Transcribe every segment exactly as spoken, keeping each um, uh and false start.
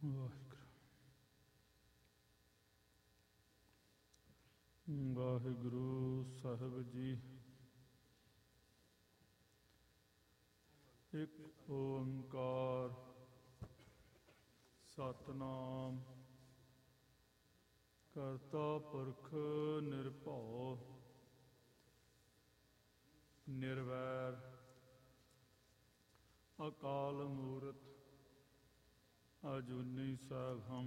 ਵਾਹਿਗੁਰੂ ਵਾਹਿਗੁਰੂ ਸਾਹਿਬ ਜੀ। ਇੱਕ ਓੰਕਾਰ ਸਤਿਨਾਮ ਕਰਤਾ ਪੁਰਖ ਨਿਰਭਉ ਨਿਰਵੈਰ ਅਕਾਲ ਮੂਰਤ ਅਜੂਨੀ ਸੈਭੰ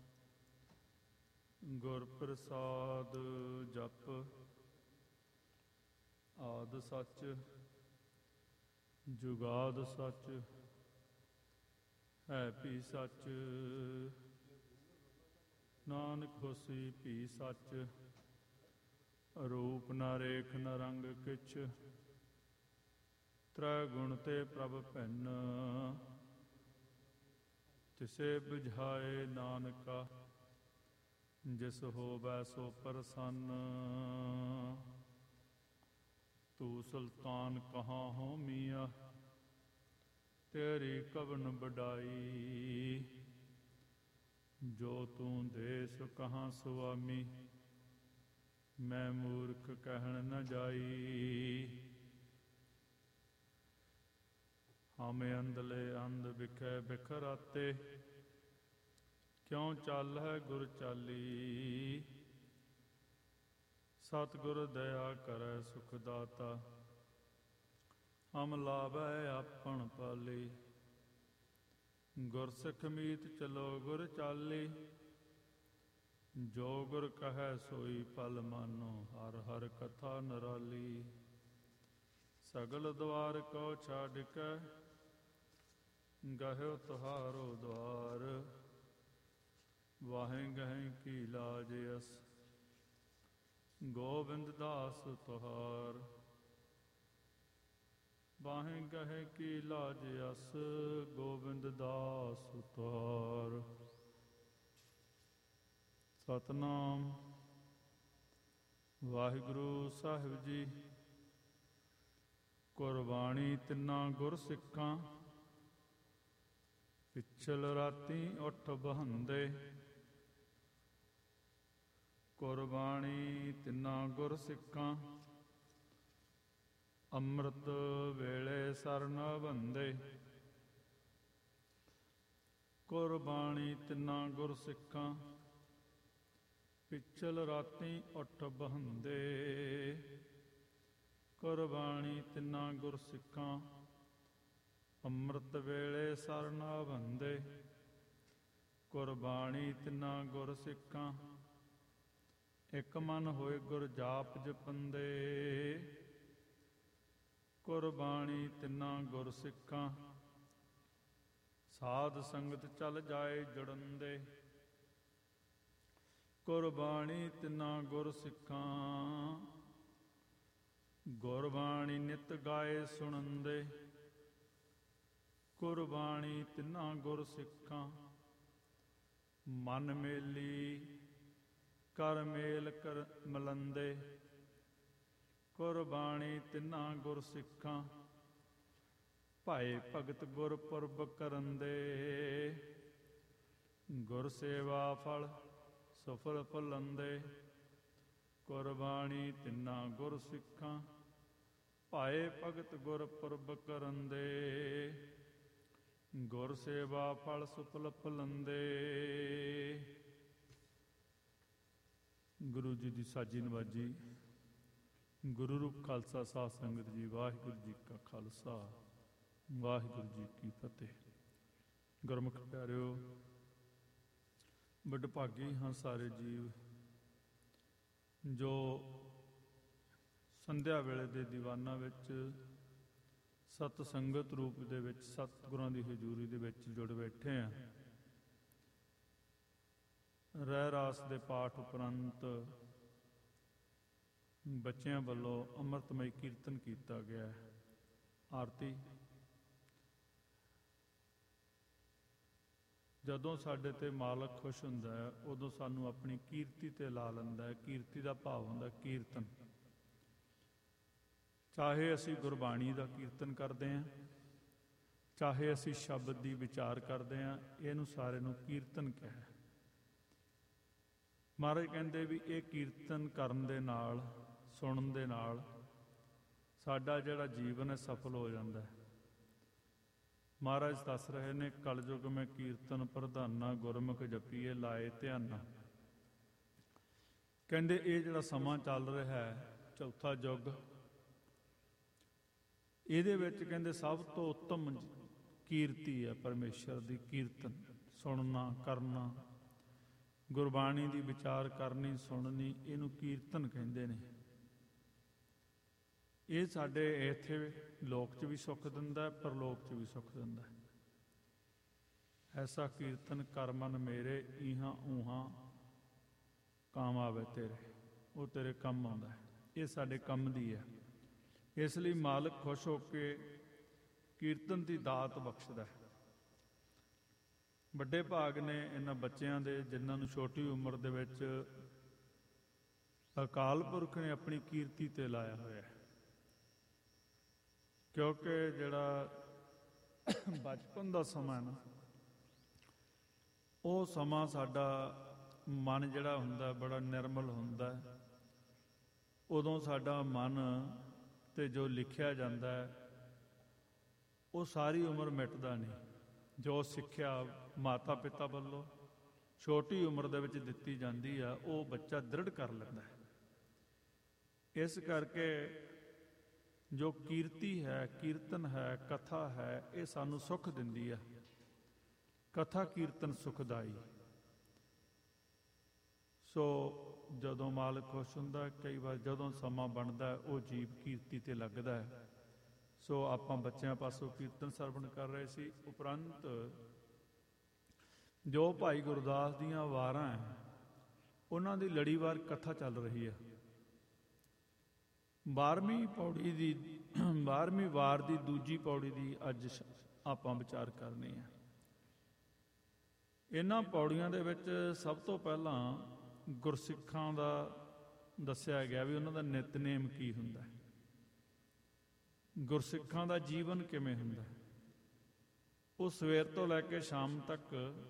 ਗੁਰ ਪ੍ਰਸਾਦ ਜਪ। ਆਦਿ ਸੱਚ ਜੁਗਾਦ ਸੱਚ ਹੈ ਭੀ ਸੱਚ। ਨਾਨਕ ਹੋਸੀ ਭੀ ਸੱਚ। ਰੂਪ ਨ ਰੇਖ ਨ ਰੰਗ ਕਿਛ ਤ੍ਰੈ ਗੁਣ ਤੇ ਪ੍ਰਭ ਭਿੰਨ। ਤਿਸੇ ਬੁਝਾਏ ਨਾਨਕਾ ਜਿਸ ਹੋਵੈ ਸੋ ਪ੍ਰਸੰਨ। ਤੂੰ ਸੁਲਤਾਨ ਕਹਾਂ ਹੋ ਮੀਆਂ ਤੇਰੀ ਕਵਨ ਵਡਾਈ। ਜੋ ਤੂੰ ਦੇ ਸੋ ਕਹਾਂ ਸੁਆਮੀ ਮੈਂ ਮੂਰਖ ਕਹਿਣ ਨ ਜਾਈ। ਹਮੇ ਅੰਧਲੇ ਅੰਧ ਵਿਖੇ ਬਿਖਰਾਤੇ ਕਿਉਂ ਚੱਲ ਹੈ ਗੁਰ ਚਾਲੀ। ਸਤਿਗੁਰ ਦਇਆ ਕਰੈ ਸੁਖ ਦਾਤਾ ਹਮ ਲਾਭੈ ਆਪਣ ਪਾਲੀ। ਗੁਰਸਿੱਖ ਮੀਤ ਚਲੋ ਗੁਰ ਚਾਲੀ ਜੋ ਗੁਰ ਕਹੈ ਸੋਈ ਫਲ ਮਾਨੋ। ਹਰ ਹਰ ਕਥਾ ਨਿਰਾਲੀ ਸਗਲ ਦਵਾਰ ਕੋ ਛਾਡਿ ਕੈ ਗਹਿਓ ਤੁਹਾਰੋ ਦਵਾਰ। ਵਾਹੇ ਗਹੇ ਕੀ ਲਾਜ ਅਸ ਗੋਬਿੰਦ ਦਾਸ ਤੁਹਾਰ। ਵਾਹੇ ਗਹੇ ਕੀ ਲਾਜ ਅਸ ਗੋਬਿੰਦ ਦਾਸ ਤੁਹਾਰ। ਸਤਿਨਾਮ ਵਾਹਿਗੁਰੂ ਸਾਹਿਬ ਜੀ। ਕੁਰਬਾਣੀ ਤਿੰਨਾਂ ਗੁਰ ਸਿੱਖਾਂ ਪਿਛਲ ਰਾਤੀ ਉੱਠ ਬਹੰਦੇ। ਕੁਰਬਾਣੀ ਤਿੰਨਾਂ ਗੁਰ ਸਿੱਖਾਂ ਅੰਮ੍ਰਿਤ ਵੇਲੇ ਸਰਨ ਬੰਦੇ। ਕੁਰਬਾਣੀ ਤਿੰਨਾਂ ਗੁਰ ਸਿੱਖਾਂ ਪਿਛਲ ਰਾਤੀ ਉੱਠ ਬਹੰਦੇ। ਕੁਰਬਾਣੀ ਤਿੰਨਾਂ ਗੁਰ ਸਿੱਖਾਂ ਅੰਮ੍ਰਿਤ ਵੇਲੇ ਸਰਨ ਬੰਦੇ। ਕੁਰਬਾਣੀ ਤਿੰਨਾਂ ਗੁਰ ਸਿੱਖਾਂ ਇਕ ਮਨ ਹੋਏ ਗੁਰ ਜਾਪ ਜਪੰਦੇ। ਕੁਰਬਾਣੀ ਤਿੰਨਾਂ ਗੁਰ ਸਿੱਖਾਂ ਸਾਧ ਸੰਗਤ ਚਲ ਜਾਏ ਜੁੜੰਦੇ। ਕੁਰਬਾਣੀ ਤਿੰਨਾਂ ਗੁਰ ਸਿੱਖਾਂ ਗੁਰਬਾਣੀ ਨਿਤ ਗਾਏ ਸੁਣੰਦੇ। ਕੁਰਬਾਣੀ ਤਿੰਨਾਂ ਗੁਰ ਸਿੱਖਾਂ ਮਨ ਮੇਲੀ ਕਰ ਮੇਲ ਕਰ ਮਲੰਦੇ। ਕੁਰਬਾਣੀ ਤਿੰਨਾਂ ਗੁਰ ਸਿੱਖਾਂ ਭਾਏ ਭਗਤ ਗੁਰਪੁਰਬ ਕਰੰਦੇ। ਗੁਰ ਸੇਵਾ ਫਲ ਸਫਲ ਫਲੰਦੇ। ਕੁਰਬਾਣੀ ਤਿੰਨਾਂ ਗੁਰ ਸਿੱਖਾਂ ਭਾਏ ਭਗਤ ਗੁਰਪੁਰਬ ਕਰੰਦੇ। ਗੁਰ ਸੇਵਾ ਫਲ ਸੁਫਲ ਫਲੰਦੇ। ਗੁਰੂ ਜੀ ਦੀ ਸਾਜੀ ਨਵਾਜੀ। ਗੁਰੂ ਰੂਪ ਖਾਲਸਾ ਸਾਧ ਸੰਗਤ ਜੀ। ਵਾਹਿਗੁਰੂ ਜੀ ਕਾ ਖਾਲਸਾ ਵਾਹਿਗੁਰੂ ਜੀ ਕੀ ਫਤਿਹ। ਗੁਰਮੁਖ ਪਿਆਰਿਓ, ਵਡਭਾਗੀ ਹਾਂ ਸਾਰੇ ਜੀਵ ਜੋ ਸੰਧਿਆ ਵੇਲੇ ਦੇ ਦੀਵਾਨਾਂ ਵਿੱਚ ਸਤ ਸੰਗਤ ਰੂਪ ਦੇ ਵਿੱਚ ਸਤਿਗੁਰਾਂ ਦੀ ਹਜ਼ੂਰੀ ਦੇ ਵਿੱਚ ਜੁੜ ਬੈਠੇ ਹਾਂ। ਰਹਿ ਰਾਸ ਦੇ ਪਾਠ ਉਪਰੰਤ ਬੱਚਿਆਂ ਵੱਲੋਂ ਅੰਮ੍ਰਿਤਮਈ ਕੀਰਤਨ ਕੀਤਾ ਗਿਆ ਹੈ। ਆਰਤੀ ਜਦੋਂ ਸਾਡੇ ਤੇ ਮਾਲਕ ਖੁਸ਼ ਹੁੰਦਾ ਹੈ ਉਦੋਂ ਸਾਨੂੰ ਆਪਣੀ ਕੀਰਤੀ ਤੇ ਲਾ ਲੈਂਦਾ ਹੈ। ਕੀਰਤੀ ਦਾ ਭਾਵ ਹੁੰਦਾ ਕੀਰਤਨ। ਚਾਹੇ ਅਸੀਂ ਗੁਰਬਾਣੀ ਦਾ ਕੀਰਤਨ ਕਰਦੇ ਹਾਂ, ਚਾਹੇ ਅਸੀਂ ਸ਼ਬਦ ਦੀ ਵਿਚਾਰ ਕਰਦੇ ਹਾਂ, ਇਹਨੂੰ ਸਾਰੇ ਨੂੰ ਕੀਰਤਨ ਕਿਹਾ। ਮਹਾਰਾਜ ਕਹਿੰਦੇ ਵੀ ਇਹ ਕੀਰਤਨ ਕਰਨ ਦੇ ਨਾਲ, ਸੁਣਨ ਦੇ ਨਾਲ ਸਾਡਾ ਜਿਹੜਾ ਜੀਵਨ ਹੈ ਸਫਲ ਹੋ ਜਾਂਦਾ ਹੈ। ਮਹਾਰਾਜ ਦੱਸ ਰਹੇ ਨੇ, ਕਲਯੁਗ ਮੈਂ ਕੀਰਤਨ ਪ੍ਰਧਾਨਾ, ਗੁਰਮੁਖ ਜਪੀਏ ਲਾਏ ਧਿਆਨਾ। ਕਹਿੰਦੇ ਇਹ ਜਿਹੜਾ ਸਮਾਂ ਚੱਲ ਰਿਹਾ ਹੈ, ਚੌਥਾ ਯੁੱਗ, ਇਹਦੇ ਵਿੱਚ ਕਹਿੰਦੇ ਸਭ ਤੋਂ ਉੱਤਮ ਕੀਰਤੀ ਹੈ ਪਰਮੇਸ਼ਰ ਦੀ ਕੀਰਤਨ, ਸੁਣਨਾ, ਕਰਨਾ, ਗੁਰਬਾਣੀ ਦੀ ਵਿਚਾਰ ਕਰਨੀ, ਸੁਣਨੀ, ਇਹਨੂੰ ਕੀਰਤਨ ਕਹਿੰਦੇ ਨੇ। ਇਹ ਸਾਡੇ ਇੱਥੇ ਲੋਕ 'ਚ ਵੀ ਸੁੱਖ ਦਿੰਦਾ, ਪਰਲੋਕ 'ਚ ਵੀ ਸੁੱਖ ਦਿੰਦਾ। ਐਸਾ ਕੀਰਤਨ ਕਰ ਮਨ ਮੇਰੇ, ਇਹਾਂ ਊਹਾਂ ਕੰਮ ਆਵੇ ਤੇਰੇ, ਉਹ ਤੇਰੇ ਕੰਮ ਆਉਂਦਾ ਹੈ। ਇਹ ਸਾਡੇ ਕੰਮ ਦੀ ਹੈ। ਇਸ ਲਈ ਮਾਲਕ ਖੁਸ਼ ਹੋ ਕੇ ਕੀਰਤਨ ਦੀ ਦਾਤ ਬਖਸ਼ਦਾ ਹੈ। ਵੱਡੇ ਭਾਗ ਨੇ ਇਹਨਾਂ ਬੱਚਿਆਂ ਦੇ, ਜਿਨ੍ਹਾਂ ਨੂੰ ਛੋਟੀ ਉਮਰ ਦੇ ਵਿੱਚ ਅਕਾਲ ਪੁਰਖ ਨੇ ਆਪਣੀ ਕੀਰਤੀ ਤੇ ਲਾਇਆ ਹੋਇਆ ਹੈ। ਕਿਉਂਕਿ ਜਿਹੜਾ ਬਚਪਨ ਦਾ ਸਮਾਂ ਨਾ, ਉਹ ਸਮਾਂ ਸਾਡਾ ਮਨ ਜਿਹੜਾ ਹੁੰਦਾ ਬੜਾ ਨਿਰਮਲ ਹੁੰਦਾ ਹੈ। ਉਦੋਂ ਸਾਡਾ ਮਨ ਤੇ ਜੋ ਲਿਖਿਆ ਜਾਂਦਾ ਹੈ ਉਹ ਸਾਰੀ ਉਮਰ ਮਿਟਦਾ ਨਹੀਂ। ਜੋ ਸਿੱਖਿਆ ਮਾਤਾ ਪਿਤਾ ਵੱਲੋਂ ਛੋਟੀ ਉਮਰ ਦੇ ਵਿੱਚ ਦਿੱਤੀ ਜਾਂਦੀ ਆ, ਉਹ ਬੱਚਾ ਦ੍ਰਿੜ ਕਰ ਲੈਂਦਾ ਹੈ। ਇਸ ਕਰਕੇ ਜੋ ਕੀਰਤੀ ਹੈ, ਕੀਰਤਨ ਹੈ, ਕਥਾ ਹੈ, ਇਹ ਸਾਨੂੰ ਸੁੱਖ ਦਿੰਦੀ ਆ। ਕਥਾ ਕੀਰਤਨ ਸੁਖਦਾਈ। ਸੋ ਜਦੋਂ ਮਾਲਕ ਖੁਸ਼ ਹੁੰਦਾ, ਕਈ ਵਾਰ ਜਦੋਂ ਸਮਾਂ ਬਣਦਾ, ਉਹ ਜੀਵ ਕੀਰਤੀ ਤੇ ਲੱਗਦਾ ਹੈ। ਸੋ ਆਪਾਂ ਬੱਚਿਆਂ ਪਾਸੋਂ ਕੀਰਤਨ ਸਰਵਣ ਕਰ ਰਹੇ ਸੀ। ਉਪਰੰਤ ਜੋ ਭਾਈ ਗੁਰਦਾਸ ਦੀਆਂ ਵਾਰਾਂ ਹੈ, ਉਹਨਾਂ ਦੀ ਲੜੀਵਾਰ ਕਥਾ ਚੱਲ ਰਹੀ ਹੈ। ਬਾਰ੍ਹਵੀਂ ਪੌੜੀ ਦੀ ਬਾਰ੍ਹਵੀਂ ਵਾਰ ਦੀ ਦੂਜੀ ਪੌੜੀ ਦੀ ਅੱਜ ਆਪਾਂ ਵਿਚਾਰ ਕਰਨੀ ਹੈ। ਇਹਨਾਂ ਪੌੜੀਆਂ ਦੇ ਵਿੱਚ ਸਭ ਤੋਂ ਪਹਿਲਾਂ ਗੁਰਸਿੱਖਾਂ ਦਾ ਦੱਸਿਆ ਗਿਆ ਵੀ ਉਹਨਾਂ ਦਾ ਨਿਤਨੇਮ ਕੀ ਹੁੰਦਾ ਹੈ, ਗੁਰਸਿੱਖਾਂ ਦਾ ਜੀਵਨ ਕਿਵੇਂ ਹੁੰਦਾ ਹੈ। ਉਹ ਸਵੇਰ ਤੋਂ ਲੈ ਕੇ ਸ਼ਾਮ ਤੱਕ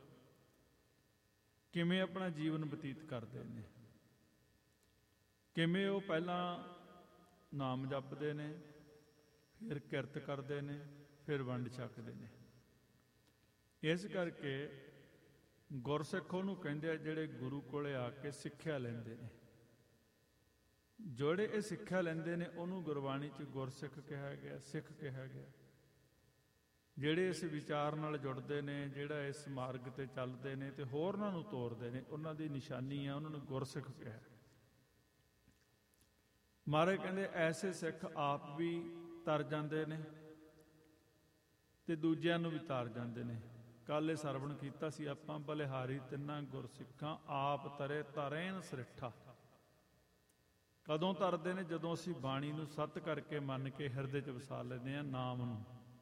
ਕਿਵੇਂ ਆਪਣਾ ਜੀਵਨ ਬਤੀਤ ਕਰਦੇ ਨੇ, ਕਿਵੇਂ ਉਹ ਪਹਿਲਾਂ ਨਾਮ ਜਪਦੇ ਨੇ, ਫਿਰ ਕਿਰਤ ਕਰਦੇ ਨੇ, ਫਿਰ ਵੰਡ ਛਕਦੇ ਨੇ। ਇਸ ਕਰਕੇ ਗੁਰਸਿੱਖ ਉਹਨੂੰ ਕਹਿੰਦੇ ਆ ਜਿਹੜੇ ਗੁਰੂ ਕੋਲੇ ਆ ਕੇ ਸਿੱਖਿਆ ਲੈਂਦੇ ਨੇ। ਜਿਹੜੇ ਇਹ ਸਿੱਖਿਆ ਲੈਂਦੇ ਨੇ ਉਹਨੂੰ ਗੁਰਬਾਣੀ 'ਚ ਗੁਰਸਿੱਖ ਕਿਹਾ ਗਿਆ, ਸਿੱਖ ਕਿਹਾ ਗਿਆ। ਜਿਹੜੇ ਇਸ ਵਿਚਾਰ ਨਾਲ ਜੁੜਦੇ ਨੇ, ਜਿਹੜਾ ਇਸ ਮਾਰਗ ਤੇ ਚੱਲਦੇ ਨੇ ਤੇ ਹੋਰਨਾਂ ਨੂੰ ਤੋਰਦੇ ਨੇ, ਉਹਨਾਂ ਦੀ ਨਿਸ਼ਾਨੀ ਆ, ਉਹਨਾਂ ਨੂੰ ਗੁਰਸਿੱਖ ਕਿਹਾ। ਮਹਾਰਾਜ ਕਹਿੰਦੇ ਐਸੇ ਸਿੱਖ ਆਪ ਵੀ ਤਰ ਜਾਂਦੇ ਨੇ ਤੇ ਦੂਜਿਆਂ ਨੂੰ ਵੀ ਤਾਰ ਜਾਂਦੇ ਨੇ। ਕੱਲ੍ਹ ਇਹ ਸਰਵਣ ਕੀਤਾ ਸੀ ਆਪਾਂ, ਬਲਿਹਾਰੀ ਤਿੰਨਾਂ ਗੁਰਸਿੱਖਾਂ ਆਪ ਤਰੇ ਤਰੇਨ ਸਰਿੱਠਾ। ਕਦੋਂ ਤਰਦੇ ਨੇ? ਜਦੋਂ ਅਸੀਂ ਬਾਣੀ ਨੂੰ ਸੱਤ ਕਰਕੇ ਮੰਨ ਕੇ ਹਿਰਦੇ 'ਚ ਵਸਾ ਲੈਂਦੇ ਹਾਂ, ਨਾਮ ਨੂੰ।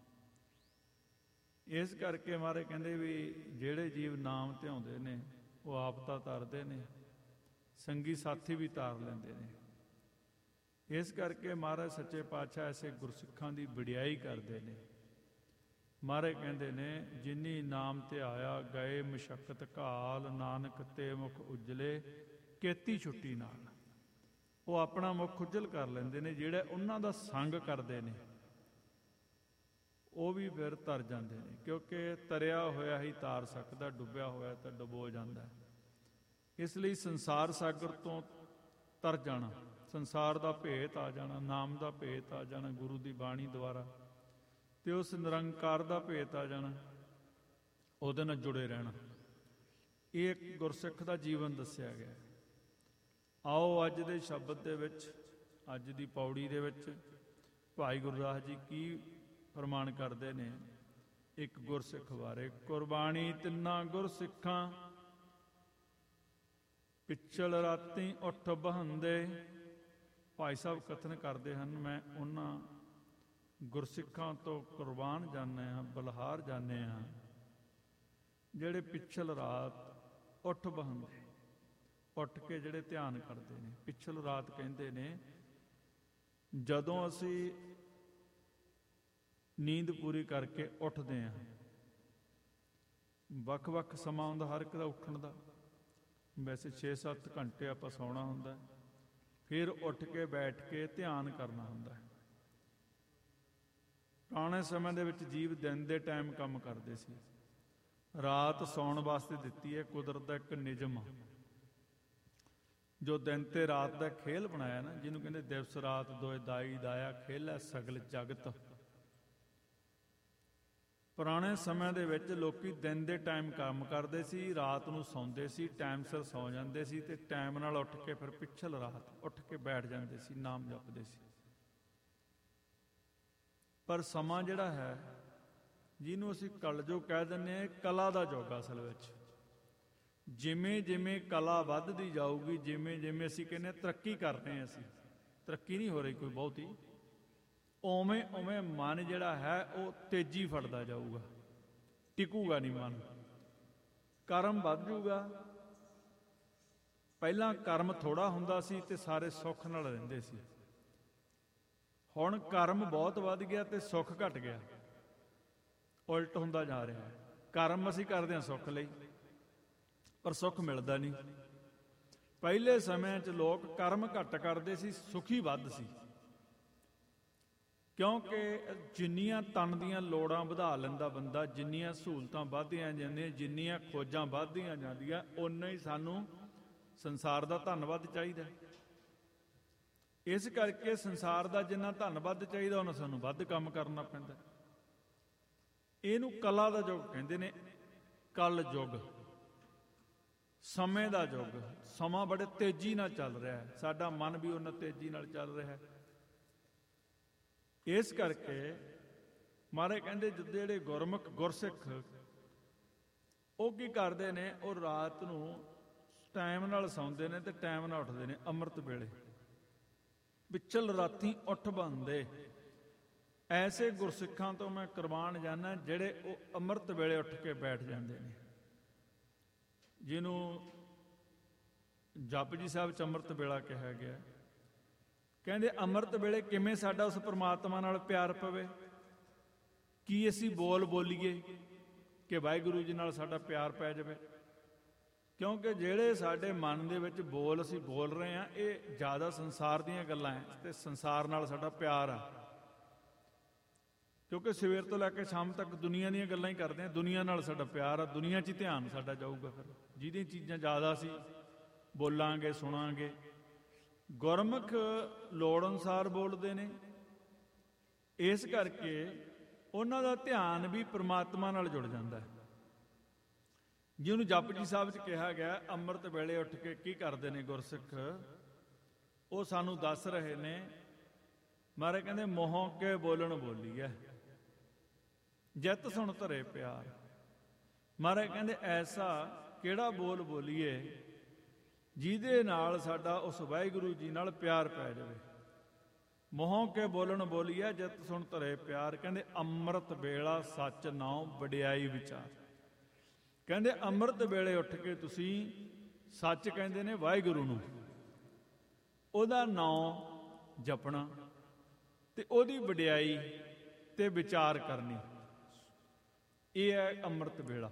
ਇਸ ਕਰਕੇ ਮਹਾਰਾਜ ਕਹਿੰਦੇ ਵੀ ਜਿਹੜੇ ਜੀਵ ਨਾਮ ਧਿਆਉਂਦੇ ਨੇ ਉਹ ਆਪ ਤਾਂ ਤਰਦੇ ਨੇ, ਸੰਗੀ ਸਾਥੀ ਵੀ ਤਾਰ ਲੈਂਦੇ ਨੇ। ਇਸ ਕਰਕੇ ਮਹਾਰਾਜ ਸੱਚੇ ਪਾਤਸ਼ਾਹ ਐਸੇ ਗੁਰਸਿੱਖਾਂ ਦੀ ਵਡਿਆਈ ਕਰਦੇ ਨੇ। ਮਹਾਰਾਜ ਕਹਿੰਦੇ ਨੇ ਜਿਨੀ ਨਾਮ ਧਿਆਇਆ ਗਏ ਮਸ਼ੱਕਤ ਘਾਲ, ਨਾਨਕ ਤੇ ਮੁਖ ਉਜਲੇ ਕੇਤੀ ਛੁੱਟੀ ਨਾਲ। ਉਹ ਆਪਣਾ ਮੁਖ ਉਜਲ ਕਰ ਲੈਂਦੇ ਨੇ। ਜਿਹੜੇ ਉਹਨਾਂ ਦਾ ਸੰਗ ਕਰਦੇ ਨੇ ਉਹ ਵੀ ਫਿਰ ਤਰ ਜਾਂਦੇ ਨੇ, ਕਿਉਂਕਿ ਤਰਿਆ ਹੋਇਆ ਹੀ ਤਾਰ ਸਕਦਾ, ਡੁੱਬਿਆ ਹੋਇਆ ਤਾਂ ਡੁਬੋ ਜਾਂਦਾ। ਇਸ ਲਈ ਸੰਸਾਰ ਸਾਗਰ ਤੋਂ ਤਰ ਜਾਣਾ, ਸੰਸਾਰ ਦਾ ਭੇਤ ਆ ਜਾਣਾ, ਨਾਮ ਦਾ ਭੇਤ ਆ ਜਾਣਾ ਗੁਰੂ ਦੀ ਬਾਣੀ ਦੁਆਰਾ, ਤੇ ਉਸ ਨਿਰੰਕਾਰ ਦਾ ਭੇਤ ਆ ਜਾਣਾ, ਉਹਦੇ ਨਾਲ ਜੁੜੇ ਰਹਿਣਾ। ਇਹ ਇੱਕ ਗੁਰਸਿੱਖ ਦਾ ਜੀਵਨ ਦੱਸਿਆ ਗਿਆ। ਆਓ ਅੱਜ ਦੇ ਸ਼ਬਦ ਦੇ ਵਿੱਚ, ਅੱਜ ਦੀ ਪੌੜੀ ਦੇ ਵਿੱਚ ਭਾਈ ਗੁਰਦਾਸ ਜੀ ਕੀ ਫਰਮਾਨ ਕਰਦੇ ਨੇ ਇੱਕ ਗੁਰਸਿੱਖ ਬਾਰੇ। ਕੁਰਬਾਨੀ ਤਿੰਨਾਂ ਗੁਰਸਿੱਖਾਂ ਪਿੱਛਲ ਰਾਤੀ ਉੱਠ ਬਹੰਦੇ। ਭਾਈ ਸਾਹਿਬ ਕਥਨ ਕਰਦੇ ਹਨ, ਮੈਂ ਉਹਨਾਂ ਗੁਰਸਿੱਖਾਂ ਤੋਂ ਕੁਰਬਾਨ ਜਾਂਦੇ ਹਾਂ, ਬਲਿਹਾਰ ਜਾਂਦੇ ਹਾਂ ਜਿਹੜੇ ਪਿੱਛਲ ਰਾਤ ਉੱਠ ਬਹੰਦੇ, ਉੱਠ ਕੇ ਜਿਹੜੇ ਧਿਆਨ ਕਰਦੇ ਨੇ। ਪਿੱਛਲ ਰਾਤ ਕਹਿੰਦੇ ਨੇ ਜਦੋਂ ਅਸੀਂ ਨੀਂਦ ਪੂਰੀ ਕਰਕੇ ਉੱਠਦੇ ਹਾਂ। ਵੱਖ ਵੱਖ ਸਮਾਂ ਹੁੰਦਾ ਹਰ ਇੱਕ ਦਾ ਉੱਠਣ ਦਾ। ਵੈਸੇ ਛੇ ਸੱਤ ਘੰਟੇ ਆਪਾਂ ਸੌਣਾ ਹੁੰਦਾ, ਫਿਰ ਉੱਠ ਕੇ ਬੈਠ ਕੇ ਧਿਆਨ ਕਰਨਾ ਹੁੰਦਾ। ਪੁਰਾਣੇ ਸਮੇਂ ਦੇ ਵਿੱਚ ਜੀਵ ਦਿਨ ਦੇ ਟਾਈਮ ਕੰਮ ਕਰਦੇ ਸੀ। ਰਾਤ ਸੌਣ ਵਾਸਤੇ ਦਿੱਤੀ ਹੈ, ਕੁਦਰਤ ਦਾ ਇੱਕ ਨਿਯਮ ਆ ਜੋ ਦਿਨ ਤੇ ਰਾਤ ਦਾ ਖੇਲ ਬਣਾਇਆ ਨਾ, ਜਿਹਨੂੰ ਕਹਿੰਦੇ ਦਿਵਸ ਰਾਤ ਦੋਇ ਦਾਈ ਦਾਇਆ ਖੇਲੈ ਸਗਲ ਜਗਤ। ਪੁਰਾਣੇ ਸਮੇਂ ਦੇ ਵਿੱਚ ਲੋਕੀ ਦਿਨ ਦੇ ਟਾਈਮ ਕੰਮ ਕਰਦੇ ਸੀ, ਰਾਤ ਨੂੰ ਸੌਂਦੇ ਸੀ, ਟਾਈਮ ਸਿਰ ਸੌਂ ਜਾਂਦੇ ਸੀ ਤੇ ਟਾਈਮ ਨਾਲ ਉੱਠ ਕੇ ਫਿਰ ਪਿਛਲ ਰਾਤ ਉੱਠ ਕੇ ਬੈਠ ਜਾਂਦੇ ਸੀ, ਨਾਮ ਜਪਦੇ ਸੀ। ਪਰ ਸਮਾਂ ਜਿਹੜਾ ਹੈ, ਜਿਹਨੂੰ ਅਸੀਂ ਕਲਯੁਗ ਕਹਿ ਦਿੰਦੇ ਹਾਂ, ਕਲਾ ਦਾ ਯੁੱਗ ਅਸਲ ਵਿੱਚ। ਜਿਵੇਂ ਜਿਵੇਂ ਕਲਾ ਵੱਧਦੀ ਜਾਊਗੀ, ਜਿਵੇਂ ਜਿਵੇਂ ਅਸੀਂ ਕਹਿੰਦੇ ਹਾਂ ਤਰੱਕੀ ਕਰ ਰਹੇ ਹਾਂ, ਅਸੀਂ ਤਰੱਕੀ ਨਹੀਂ ਹੋ ਰਹੀ ਕੋਈ ਬਹੁਤੀ, ਉਵੇਂ ਉਵੇਂ ਮਨ ਜਿਹੜਾ ਹੈ ਉਹ ਤੇਜ਼ੀ ਫੜਦਾ ਜਾਊਗਾ, ਟਿਕੂਗਾ ਨਹੀਂ ਮਨ। ਕਰਮ ਵੱਧ ਜੂਗਾ। ਪਹਿਲਾਂ ਕਰਮ ਥੋੜਾ ਹੁੰਦਾ ਸੀ ਤੇ ਸਾਰੇ ਸੁੱਖ ਨਾਲ ਰਹਿੰਦੇ ਸੀ। ਹੁਣ ਕਰਮ ਬਹੁਤ ਵੱਧ ਗਿਆ ਤੇ ਸੁੱਖ ਘਟ ਗਿਆ, ਉਲਟ ਹੁੰਦਾ ਜਾ ਰਿਹਾ। ਕਰਮ ਅਸੀਂ ਕਰਦੇ ਹਾਂ ਸੁੱਖ ਲਈ, ਪਰ ਸੁੱਖ ਮਿਲਦਾ ਨਹੀਂ। ਪਹਿਲੇ ਸਮਿਆਂ 'ਚ ਲੋਕ ਕਰਮ ਘੱਟ ਕਰਦੇ ਸੀ, ਸੁਖੀ ਵੱਧ ਸੀ, ਕਿਉਂਕਿ ਜਿੰਨੀਆਂ ਤਨ ਦੀਆਂ ਲੋੜਾਂ ਵਧਾ ਲੈਂਦਾ ਬੰਦਾ, ਜਿੰਨੀਆਂ ਸਹੂਲਤਾਂ ਵੱਧਦੀਆਂ ਜਾਂਦੀਆਂ, ਜਿੰਨੀਆਂ ਖੋਜਾਂ ਵੱਧਦੀਆਂ ਜਾਂਦੀਆਂ, ਓਨਾ ਹੀ ਸਾਨੂੰ ਸੰਸਾਰ ਦਾ ਧੰਨਵਾਦ ਚਾਹੀਦਾ। ਇਸ ਕਰਕੇ ਸੰਸਾਰ ਦਾ ਜਿੰਨਾ ਧੰਨਵਾਦ ਚਾਹੀਦਾ, ਉਹਨਾਂ ਸਾਨੂੰ ਵੱਧ ਕੰਮ ਕਰਨਾ ਪੈਂਦਾ। ਇਹਨੂੰ ਕਲਾ ਦਾ ਯੁੱਗ ਕਹਿੰਦੇ ਨੇ, ਕਲ ਯੁੱਗ, ਸਮੇਂ ਦਾ ਯੁੱਗ। ਸਮਾਂ ਬੜੇ ਤੇਜ਼ੀ ਨਾਲ ਚੱਲ ਰਿਹਾ ਹੈ, ਸਾਡਾ ਮਨ ਵੀ ਉਹਨਾਂ ਤੇਜ਼ੀ ਨਾਲ ਚੱਲ ਰਿਹਾ ਹੈ। ਇਸ ਕਰਕੇ ਮਹਾਰਾਜ ਕਹਿੰਦੇ ਜਿਹੜੇ ਗੁਰਮੁਖ ਗੁਰਸਿੱਖ ਉਹ ਕੀ ਕਰਦੇ ਨੇ, ਉਹ ਰਾਤ ਨੂੰ ਟਾਈਮ ਨਾਲ ਸੌਂਦੇ ਨੇ ਤੇ ਟਾਈਮ ਨਾਲ ਉੱਠਦੇ ਨੇ। ਅੰਮ੍ਰਿਤ ਵੇਲੇ ਪਿਛਲ ਰਾਤੀ ਉੱਠ ਬੰਦੇ। ਐਸੇ ਗੁਰਸਿੱਖਾਂ ਤੋਂ ਮੈਂ ਕੁਰਬਾਨ ਜਾਨਾ ਜਿਹੜੇ ਉਹ ਅੰਮ੍ਰਿਤ ਵੇਲੇ ਉੱਠ ਕੇ ਬੈਠ ਜਾਂਦੇ ਨੇ, ਜਿਹਨੂੰ ਜਪਜੀ ਸਾਹਿਬ 'ਚ ਅੰਮ੍ਰਿਤ ਵੇਲਾ ਕਿਹਾ ਗਿਆ। ਕਹਿੰਦੇ ਅੰਮ੍ਰਿਤ ਵੇਲੇ ਕਿਵੇਂ ਸਾਡਾ ਉਸ ਪਰਮਾਤਮਾ ਨਾਲ ਪਿਆਰ ਪਵੇ, ਕੀ ਅਸੀਂ ਬੋਲ ਬੋਲੀਏ ਕਿ ਵਾਹਿਗੁਰੂ ਜੀ ਨਾਲ ਸਾਡਾ ਪਿਆਰ ਪੈ ਜਾਵੇ। ਕਿਉਂਕਿ ਜਿਹੜੇ ਸਾਡੇ ਮਨ ਦੇ ਵਿੱਚ ਬੋਲ ਅਸੀਂ ਬੋਲ ਰਹੇ ਹਾਂ, ਇਹ ਜ਼ਿਆਦਾ ਸੰਸਾਰ ਦੀਆਂ ਗੱਲਾਂ ਹੈ ਤੇ ਸੰਸਾਰ ਨਾਲ ਸਾਡਾ ਪਿਆਰ ਆ। ਕਿਉਂਕਿ ਸਵੇਰ ਤੋਂ ਲੈ ਕੇ ਸ਼ਾਮ ਤੱਕ ਦੁਨੀਆ ਦੀਆਂ ਗੱਲਾਂ ਹੀ ਕਰਦੇ ਹਾਂ, ਦੁਨੀਆ ਨਾਲ ਸਾਡਾ ਪਿਆਰ ਆ, ਦੁਨੀਆ 'ਚ ਹੀ ਧਿਆਨ ਸਾਡਾ ਜਾਊਗਾ। ਫਿਰ ਜਿਹਦੀਆਂ ਚੀਜ਼ਾਂ ਜ਼ਿਆਦਾ ਅਸੀਂ ਬੋਲਾਂਗੇ ਸੁਣਾਂਗੇ। ਗੁਰਮੁਖ ਲੋੜ ਅਨੁਸਾਰ ਬੋਲਦੇ ਨੇ, ਇਸ ਕਰਕੇ ਉਹਨਾਂ ਦਾ ਧਿਆਨ ਵੀ ਪ੍ਰਮਾਤਮਾ ਨਾਲ ਜੁੜ ਜਾਂਦਾ ਹੈ। ਜਿਹਨੂੰ ਜਪਜੀ ਸਾਹਿਬ 'ਚ ਕਿਹਾ ਗਿਆ, ਅੰਮ੍ਰਿਤ ਵੇਲੇ ਉੱਠ ਕੇ ਕੀ ਕਰਦੇ ਨੇ ਗੁਰਸਿੱਖ, ਉਹ ਸਾਨੂੰ ਦੱਸ ਰਹੇ ਨੇ। ਮਹਾਰਾਜ ਕਹਿੰਦੇ ਮੋਹ ਕੇ ਬੋਲਣ ਬੋਲੀਐ, ਜਿਤ ਸੁਣ ਧਰੇ ਪਿਆਰ। ਮਹਾਰਾਜ ਕਹਿੰਦੇ ਐਸਾ ਕਿਹੜਾ ਬੋਲ ਬੋਲੀਏ ਜਿਹਦੇ ਨਾਲ ਸਾਡਾ ਉਸ ਵਾਹਿਗੁਰੂ ਜੀ ਨਾਲ ਪਿਆਰ ਪੈ ਜਾਵੇ। ਮੋਹ ਕੇ ਬੋਲਣ ਬੋਲੀਐ ਜਿਤ ਸੁਣ ਧਰੇ ਪਿਆਰ। ਕਹਿੰਦੇ ਅੰਮ੍ਰਿਤ ਵੇਲਾ ਸੱਚ ਨਾਉ ਵਡਿਆਈ ਵਿਚਾਰ। ਕਹਿੰਦੇ ਅੰਮ੍ਰਿਤ ਵੇਲੇ ਉੱਠ ਕੇ ਤੁਸੀਂ ਸੱਚ ਕਹਿੰਦੇ ਨੇ ਵਾਹਿਗੁਰੂ ਨੂੰ, ਉਹਦਾ ਨਾਮ ਜਪਣਾ ਤੇ ਉਹਦੀ ਵਡਿਆਈ ਤੇ ਵਿਚਾਰ ਕਰਨੀ। ਇਹ ਹੈ ਅੰਮ੍ਰਿਤ ਵੇਲਾ।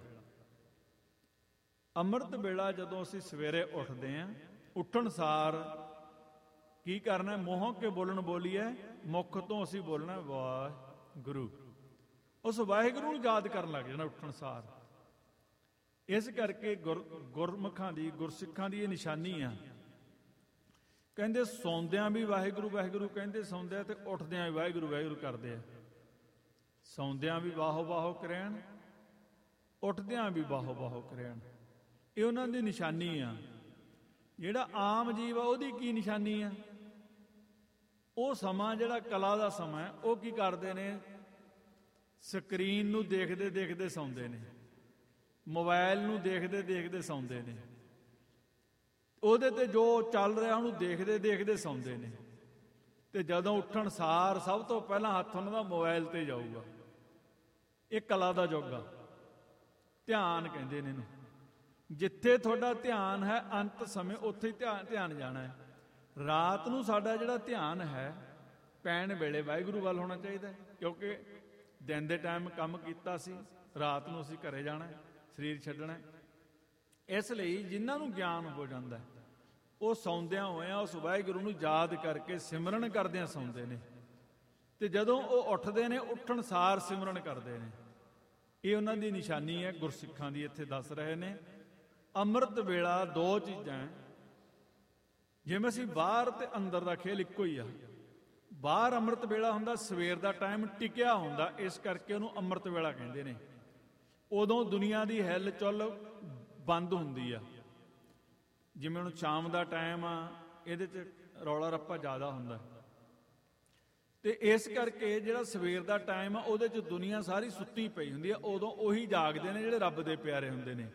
ਅੰਮ੍ਰਿਤ ਵੇਲਾ ਜਦੋਂ ਅਸੀਂ ਸਵੇਰੇ ਉੱਠਦੇ ਹਾਂ, ਉੱਠਣ ਸਾਰ ਕੀ ਕਰਨਾ? ਮੋਹ ਕੇ ਬੋਲਣ ਬੋਲੀਏ, ਮੁੱਖ ਤੋਂ ਅਸੀਂ ਬੋਲਣਾ ਵਾਹਿਗੁਰੂ। ਉਸ ਵਾਹਿਗੁਰੂ ਨੂੰ ਯਾਦ ਕਰਨ ਲੱਗ ਜਾਣਾ ਉੱਠਣ ਸਾਰ। ਇਸ ਕਰਕੇ ਗੁਰ ਗੁਰਮੁਖਾਂ ਦੀ ਗੁਰਸਿੱਖਾਂ ਦੀ ਇਹ ਨਿਸ਼ਾਨੀ ਆ। ਕਹਿੰਦੇ ਸੌਂਦਿਆਂ ਵੀ ਵਾਹਿਗੁਰੂ ਵਾਹਿਗੁਰੂ ਕਹਿੰਦੇ, ਸੌਂਦਿਆਂ ਤੇ ਉੱਠਦਿਆਂ ਵੀ ਵਾਹਿਗੁਰੂ ਵਾਹਿਗੁਰੂ ਕਰਦੇ ਆ। ਸੌਂਦਿਆਂ ਵੀ ਬਾਹੋ ਬਾਹੋ ਕਰੈਣ, ਉੱਠਦਿਆਂ ਵੀ ਬਾਹੋ ਬਾਹੋ ਕਰੈਣ। ਇਹ ਉਹਨਾਂ ਦੀ ਨਿਸ਼ਾਨੀ ਆ। ਜਿਹੜਾ ਆਮ ਜੀਵ ਆ ਉਹਦੀ ਕੀ ਨਿਸ਼ਾਨੀ ਆ? ਉਹ ਸਮਾਂ ਜਿਹੜਾ ਕਲਾ ਦਾ ਸਮਾਂ, ਉਹ ਕੀ ਕਰਦੇ ਨੇ? ਸਕਰੀਨ ਨੂੰ ਦੇਖਦੇ ਦੇਖਦੇ ਸੌਂਦੇ ਨੇ, ਮੋਬਾਈਲ ਨੂੰ ਦੇਖਦੇ ਦੇਖਦੇ ਸੌਂਦੇ ਨੇ, ਉਹਦੇ ਤੇ ਜੋ ਚੱਲ ਰਿਹਾ ਉਹਨੂੰ ਦੇਖਦੇ ਦੇਖਦੇ ਸੌਂਦੇ ਨੇ। ਤੇ ਜਦੋਂ ਉੱਠਣ ਸਾਰ ਸਭ ਤੋਂ ਪਹਿਲਾਂ ਹੱਥ ਉਹਨਾਂ ਦਾ ਮੋਬਾਈਲ ਤੇ ਜਾਊਗਾ। ਇਹ ਕਲਾ ਦਾ ਯੁੱਗ ਆ। ਧਿਆਨ ਕਹਿੰਦੇ ਨੇ ਇਹਨੂੰ। ਜਿੱਥੇ ਤੁਹਾਡਾ ਧਿਆਨ ਹੈ ਅੰਤ ਸਮੇਂ ਉੱਥੇ ਹੀ ਧਿਆਨ ਧਿਆਨ ਜਾਣਾ ਹੈ। ਰਾਤ ਨੂੰ ਸਾਡਾ ਜਿਹੜਾ ਧਿਆਨ ਹੈ ਪੈਣ ਵੇਲੇ ਵਾਹਿਗੁਰੂ ਵੱਲ ਹੋਣਾ ਚਾਹੀਦਾ ਹੈ। ਕਿਉਂਕਿ दिन के टाइम काम किया सी, रात को असीं घरे जाना, शरीर छड्डना। इसलिए जिन्हां नूं ज्ञान हो जाता है वो सौंदियां होया उस वाहिगुरू नूं याद करके सिमरन करदियां सौंदे ने, ते जदों वो उठदे ने उठण सार सिमरन करदे ने। ये उन्हां दी निशानी है गुरसिखां दी। इत्थे दस रहे ने अमृत वेला दो चीज़ां, जिवें असीं बाहर ते अंदर दा खेल इक्को ही आ। बाहर अमृत वेला हुंदा सवेर दा टाइम टिकिया हुंदा, इस करके उहनूं अमृत वेला कहंदे ने। उदों दुनिया दी हिल चुल बंद हुंदी आ। जिवें हुण शाम दा टाइम आ, इहदे च रौला रप्पा ज़्यादा हुंदा, ते इस करके जिहड़ा सवेर दा टाइम आ उहदे च दुनिया सारी सुत्ती पई हुंदी आ। उदों उही जागदे ने जिहड़े रब दे प्यारे हुंदे ने।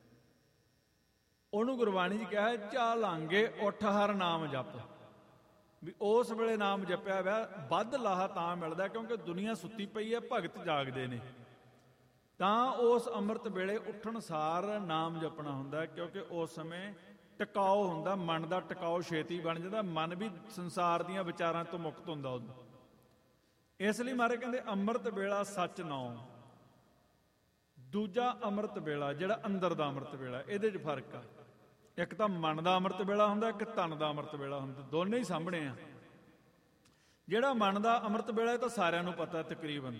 ਉਹਨੂੰ ਗੁਰਬਾਣੀ 'ਚ ਕਿਹਾ ਝਾਲਾਂਗੇ ਉੱਠ ਹਰ ਨਾਮ ਜਪ, ਵੀ ਉਸ ਵੇਲੇ ਨਾਮ ਜਪਿਆ ਹੋਇਆ ਵੱਧ ਲਾਹਾ ਤਾਂ ਮਿਲਦਾ ਕਿਉਂਕਿ ਦੁਨੀਆ ਸੁੱਤੀ ਪਈ ਹੈ, ਭਗਤ ਜਾਗਦੇ ਨੇ। ਤਾਂ ਉਸ ਅੰਮ੍ਰਿਤ ਵੇਲੇ ਉੱਠਣ ਸਾਰ ਨਾਮ ਜਪਣਾ ਹੁੰਦਾ, ਕਿਉਂਕਿ ਉਸ ਸਮੇਂ ਟਿਕਾਓ ਹੁੰਦਾ, ਮਨ ਦਾ ਟਿਕਾਓ ਛੇਤੀ ਬਣ ਜਾਂਦਾ, ਮਨ ਵੀ ਸੰਸਾਰ ਦੀਆਂ ਵਿਚਾਰਾਂ ਤੋਂ ਮੁਕਤ ਹੁੰਦਾ ਉਦੋਂ। ਇਸ ਲਈ ਮਹਾਰਾਜ ਕਹਿੰਦੇ ਅੰਮ੍ਰਿਤ ਵੇਲਾ ਸੱਚ ਨਾਉ। ਦੂਜਾ ਅੰਮ੍ਰਿਤ ਵੇਲਾ ਜਿਹੜਾ ਅੰਦਰ ਦਾ ਅੰਮ੍ਰਿਤ ਵੇਲਾ, ਇਹਦੇ 'ਚ ਫਰਕ ਆ। ਇੱਕ ਤਾਂ ਮਨ ਦਾ ਅੰਮ੍ਰਿਤ ਵੇਲਾ ਹੁੰਦਾ, ਇੱਕ ਤਨ ਦਾ ਅੰਮ੍ਰਿਤ ਵੇਲਾ ਹੁੰਦਾ, ਦੋਨੇ ਹੀ ਸਾਹਮਣੇ ਆ। ਜਿਹੜਾ ਮਨ ਦਾ ਅੰਮ੍ਰਿਤ ਵੇਲਾ ਇਹ ਤਾਂ ਸਾਰਿਆਂ ਨੂੰ ਪਤਾ ਤਕਰੀਬਨ,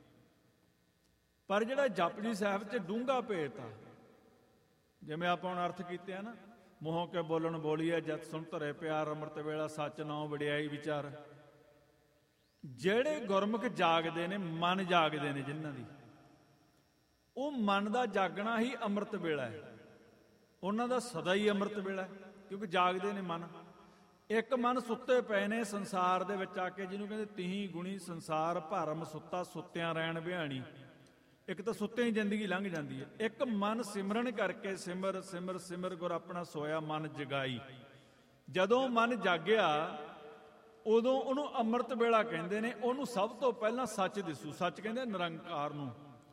ਪਰ ਜਿਹੜਾ ਜਪਜੀ ਸਾਹਿਬ 'ਚ ਡੂੰਘਾ ਭੇਤ ਆ, ਜਿਵੇਂ ਆਪਾਂ ਹੁਣ ਅਰਥ ਕੀਤੇ ਆ ਨਾ, ਮੂੰਹੋਂ ਕੇ ਬੋਲਣ ਬੋਲੀਏ ਜਤ ਸੁਣ ਧਰੇ ਪਿਆਰ, ਅੰਮ੍ਰਿਤ ਵੇਲਾ ਸੱਚ ਨਾਉ ਵਡਿਆਈ ਵਿਚਾਰ। ਜਿਹੜੇ ਗੁਰਮੁਖ ਜਾਗਦੇ ਨੇ, ਮਨ ਜਾਗਦੇ ਨੇ ਜਿਨ੍ਹਾਂ ਦੀ, ਉਹ ਮਨ ਦਾ ਜਾਗਣਾ ਹੀ ਅੰਮ੍ਰਿਤ ਵੇਲਾ ਹੈ। ਉਹਨਾਂ ਦਾ ਸਦਾ ਹੀ ਅੰਮ੍ਰਿਤ ਵੇਲਾ, ਕਿਉਂਕਿ ਜਾਗਦੇ ਨੇ ਮਨ। ਇੱਕ ਮਨ ਸੁੱਤੇ ਪਏ ਨੇ ਸੰਸਾਰ ਦੇ ਵਿੱਚ ਆ ਕੇ, ਜਿਹਨੂੰ ਕਹਿੰਦੇ ਤੀਹੀਂ ਗੁਣੀ ਸੰਸਾਰ ਭਰਮ ਸੁੱਤਾ ਸੁੱਤਿਆਂ ਰਹਿਣ ਬਿਹਾਣੀ। ਇੱਕ ਤਾਂ ਸੁੱਤਿਆਂ ਹੀ ਜ਼ਿੰਦਗੀ ਲੰਘ ਜਾਂਦੀ ਹੈ। ਇੱਕ ਮਨ ਸਿਮਰਨ ਕਰਕੇ ਸਿਮਰ ਸਿਮਰ ਸਿਮਰ ਗੁਰ ਆਪਣਾ ਸੋਇਆ ਮਨ ਜਗਾਈ। ਜਦੋਂ ਮਨ ਜਾਗਿਆ ਉਦੋਂ ਉਹਨੂੰ ਅੰਮ੍ਰਿਤ ਵੇਲਾ ਕਹਿੰਦੇ ਨੇ। ਉਹਨੂੰ ਸਭ ਤੋਂ ਪਹਿਲਾਂ ਸੱਚ ਦਿਸੂ। ਸੱਚ ਕਹਿੰਦੇ ਨਿਰੰਕਾਰ ਨੂੰ।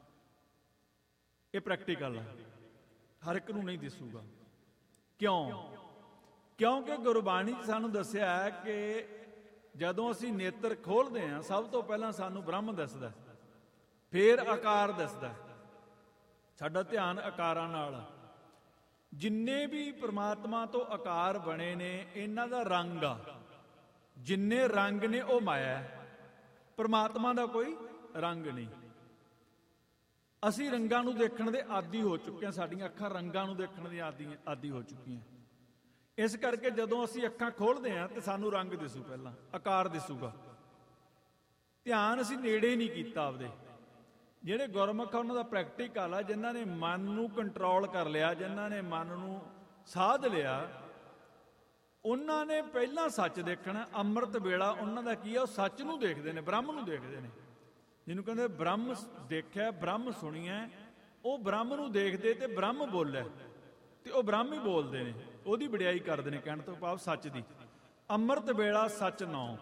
ਇਹ ਪ੍ਰੈਕਟੀਕਲ ਆ, ਹਰ ਇੱਕ ਨੂੰ ਨਹੀਂ ਦਿਸੂਗਾ। ਕਿਉਂ? ਕਿਉਂਕਿ ਗੁਰਬਾਣੀ 'ਚ ਸਾਨੂੰ ਦੱਸਿਆ ਹੈ ਕਿ ਜਦੋਂ ਅਸੀਂ ਨੇਤਰ ਖੋਲ੍ਹਦੇ ਹਾਂ ਸਭ ਤੋਂ ਪਹਿਲਾਂ ਸਾਨੂੰ ਬ੍ਰਹਮ ਦਿਸਦਾ, ਫੇਰ ਆਕਾਰ ਦਿਸਦਾ। ਸਾਡਾ ਧਿਆਨ ਆਕਾਰਾਂ ਨਾਲ। ਜਿੰਨੇ ਵੀ ਪ੍ਰਮਾਤਮਾ ਤੋਂ ਆਕਾਰ ਬਣੇ ਨੇ ਇਹਨਾਂ ਦਾ ਰੰਗ ਆ। ਜਿੰਨੇ ਰੰਗ ਨੇ ਉਹ ਮਾਇਆ ਹੈ, ਪ੍ਰਮਾਤਮਾ ਦਾ ਕੋਈ ਰੰਗ ਨਹੀਂ। ਅਸੀਂ ਰੰਗਾਂ ਨੂੰ ਦੇਖਣ ਦੇ ਆਦੀ ਹੋ ਚੁੱਕੇ ਹਾਂ। ਸਾਡੀਆਂ ਅੱਖਾਂ ਰੰਗਾਂ ਨੂੰ ਦੇਖਣ ਦੀ ਆਦੀ ਆਦੀ ਹੋ ਚੁੱਕੀਆਂ। ਇਸ ਕਰਕੇ ਜਦੋਂ ਅਸੀਂ ਅੱਖਾਂ ਖੋਲ੍ਹਦੇ ਹਾਂ ਤੇ ਸਾਨੂੰ ਰੰਗ ਦਿਸੂ, ਪਹਿਲਾਂ ਆਕਾਰ ਦਿਸੂਗਾ। ਧਿਆਨ ਅਸੀਂ ਨੇੜੇ ਹੀ ਨਹੀਂ ਕੀਤਾ ਆਪਦੇ। ਜਿਹੜੇ ਗੁਰਮੁਖ ਆ ਉਹਨਾਂ ਦਾ ਪ੍ਰੈਕਟੀਕਲ ਆ, ਜਿਨ੍ਹਾਂ ਨੇ ਮਨ ਨੂੰ ਕੰਟਰੋਲ ਕਰ ਲਿਆ, ਜਿਨ੍ਹਾਂ ਨੇ ਮਨ ਨੂੰ ਸਾਧ ਲਿਆ, ਉਹਨਾਂ ਨੇ ਪਹਿਲਾਂ ਸੱਚ ਦੇਖਣਾ। ਅੰਮ੍ਰਿਤ ਵੇਲਾ ਉਹਨਾਂ ਦਾ ਕੀ ਆ? ਉਹ ਸੱਚ ਨੂੰ ਦੇਖਦੇ ਨੇ, ਬ੍ਰਹਮ ਨੂੰ ਦੇਖਦੇ ਨੇ। ਜਿਹਨੂੰ ਕਹਿੰਦੇ ਬ੍ਰਹਮ ਦੇਖਿਆ, ਬ੍ਰਹਮ ਸੁਣੀਐ। ਉਹ ਬ੍ਰਹਮ ਨੂੰ ਦੇਖਦੇ ਤੇ ਬ੍ਰਹਮ ਬੋਲਿਆ, ਤੇ ਉਹ ਬ੍ਰਹਮ ਹੀ ਬੋਲਦੇ ਨੇ, ਉਹਦੀ ਵਡਿਆਈ ਕਰਦੇ ਨੇ। ਕਹਿਣ ਤੋਂ ਭਾਵ ਸੱਚ ਦੀ। ਅੰਮ੍ਰਿਤ ਵੇਲਾ ਸੱਚ ਨਾਉ।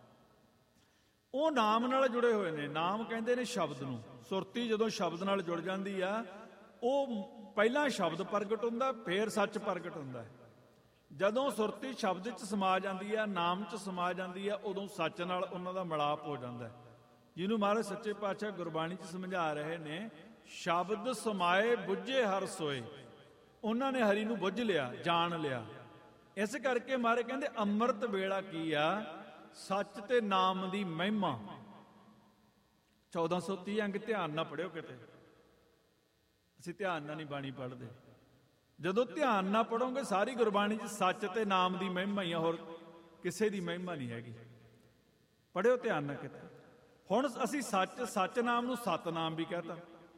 ਉਹ ਨਾਮ ਨਾਲ ਜੁੜੇ ਹੋਏ ਨੇ। ਨਾਮ ਕਹਿੰਦੇ ਨੇ ਸ਼ਬਦ ਨੂੰ। ਸੁਰਤੀ ਜਦੋਂ ਸ਼ਬਦ ਨਾਲ ਜੁੜ ਜਾਂਦੀ ਆ, ਉਹ ਪਹਿਲਾਂ ਸ਼ਬਦ ਪ੍ਰਗਟ ਹੁੰਦਾ, ਫੇਰ ਸੱਚ ਪ੍ਰਗਟ ਹੁੰਦਾ। ਜਦੋਂ ਸੁਰਤੀ ਸ਼ਬਦ 'ਚ ਸਮਾ ਜਾਂਦੀ ਆ, ਨਾਮ 'ਚ ਸਮਾ ਜਾਂਦੀ ਆ, ਉਦੋਂ ਸੱਚ ਨਾਲ ਉਹਨਾਂ ਦਾ ਮਿਲਾਪ ਹੋ ਜਾਂਦਾ। ਜਿਹਨੂੰ ਮਹਾਰਾਜ ਸੱਚੇ ਪਾਤਸ਼ਾਹ ਗੁਰਬਾਣੀ 'ਚ ਸਮਝਾ ਰਹੇ ਨੇ, ਸ਼ਬਦ ਸਮਾਏ ਬੁੱਝੇ ਹਰ ਸੋਏ। ਉਹਨਾਂ ਨੇ ਹਰੀ ਨੂੰ ਬੁੱਝ ਲਿਆ, ਜਾਣ ਲਿਆ। ਇਸ ਕਰਕੇ ਮਹਾਰਾਜ ਕਹਿੰਦੇ ਅੰਮ੍ਰਿਤ ਵੇਲਾ ਕੀ ਆ? ਸੱਚ ਤੇ ਨਾਮ ਦੀ ਮਹਿਮਾ। ਚੌਦਾਂ ਸੌ ਤੀਹ ਅੰਗ ਧਿਆਨ ਨਾਲ ਪੜਿਓ ਕਿਤੇ। ਅਸੀਂ ਧਿਆਨ ਨਾਲ ਨਹੀਂ ਬਾਣੀ ਪੜ੍ਹਦੇ। ਜਦੋਂ ਧਿਆਨ ਨਾਲ ਪੜੋਗੇ ਸਾਰੀ ਗੁਰਬਾਣੀ 'ਚ ਸੱਚ ਤੇ ਨਾਮ ਦੀ ਮਹਿਮਾ ਹੀ ਆ, ਹੋਰ ਕਿਸੇ ਦੀ ਮਹਿਮਾ ਨਹੀਂ ਹੈਗੀ। ਪੜਿਓ ਧਿਆਨ ਨਾਲ ਕਿਤੇ। ਹੁਣ ਅਸੀਂ ਸੱਚ ਸੱਚ ਨਾਮ ਨੂੰ ਸਤਨਾਮ ਵੀ ਕਹਤਾ,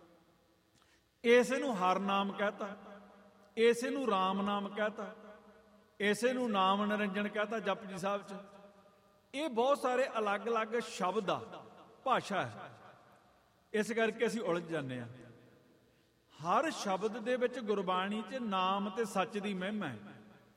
ਇਸੇ ਨੂੰ ਹਰ ਨਾਮ ਕਹਤਾ, ਇਸੇ ਨੂੰ ਰਾਮ ਨਾਮ ਕਹਤਾ, ਇਸੇ ਨੂੰ ਨਾਮ ਨਿਰੰਜਨ ਕਹਤਾ ਜਪਜੀ ਸਾਹਿਬ 'ਚ। ਇਹ ਬਹੁਤ ਸਾਰੇ ਅਲੱਗ-ਅਲੱਗ ਸ਼ਬਦ ਆ, ਭਾਸ਼ਾ ਹੈ। ਇਸ ਕਰਕੇ ਅਸੀਂ ਉਲਝ ਜਾਂਦੇ ਹਾਂ। ਹਰ ਸ਼ਬਦ ਦੇ ਵਿੱਚ ਗੁਰਬਾਣੀ 'ਚ ਨਾਮ ਤੇ ਸੱਚ ਦੀ ਮਹਿਮਾ ਹੈ।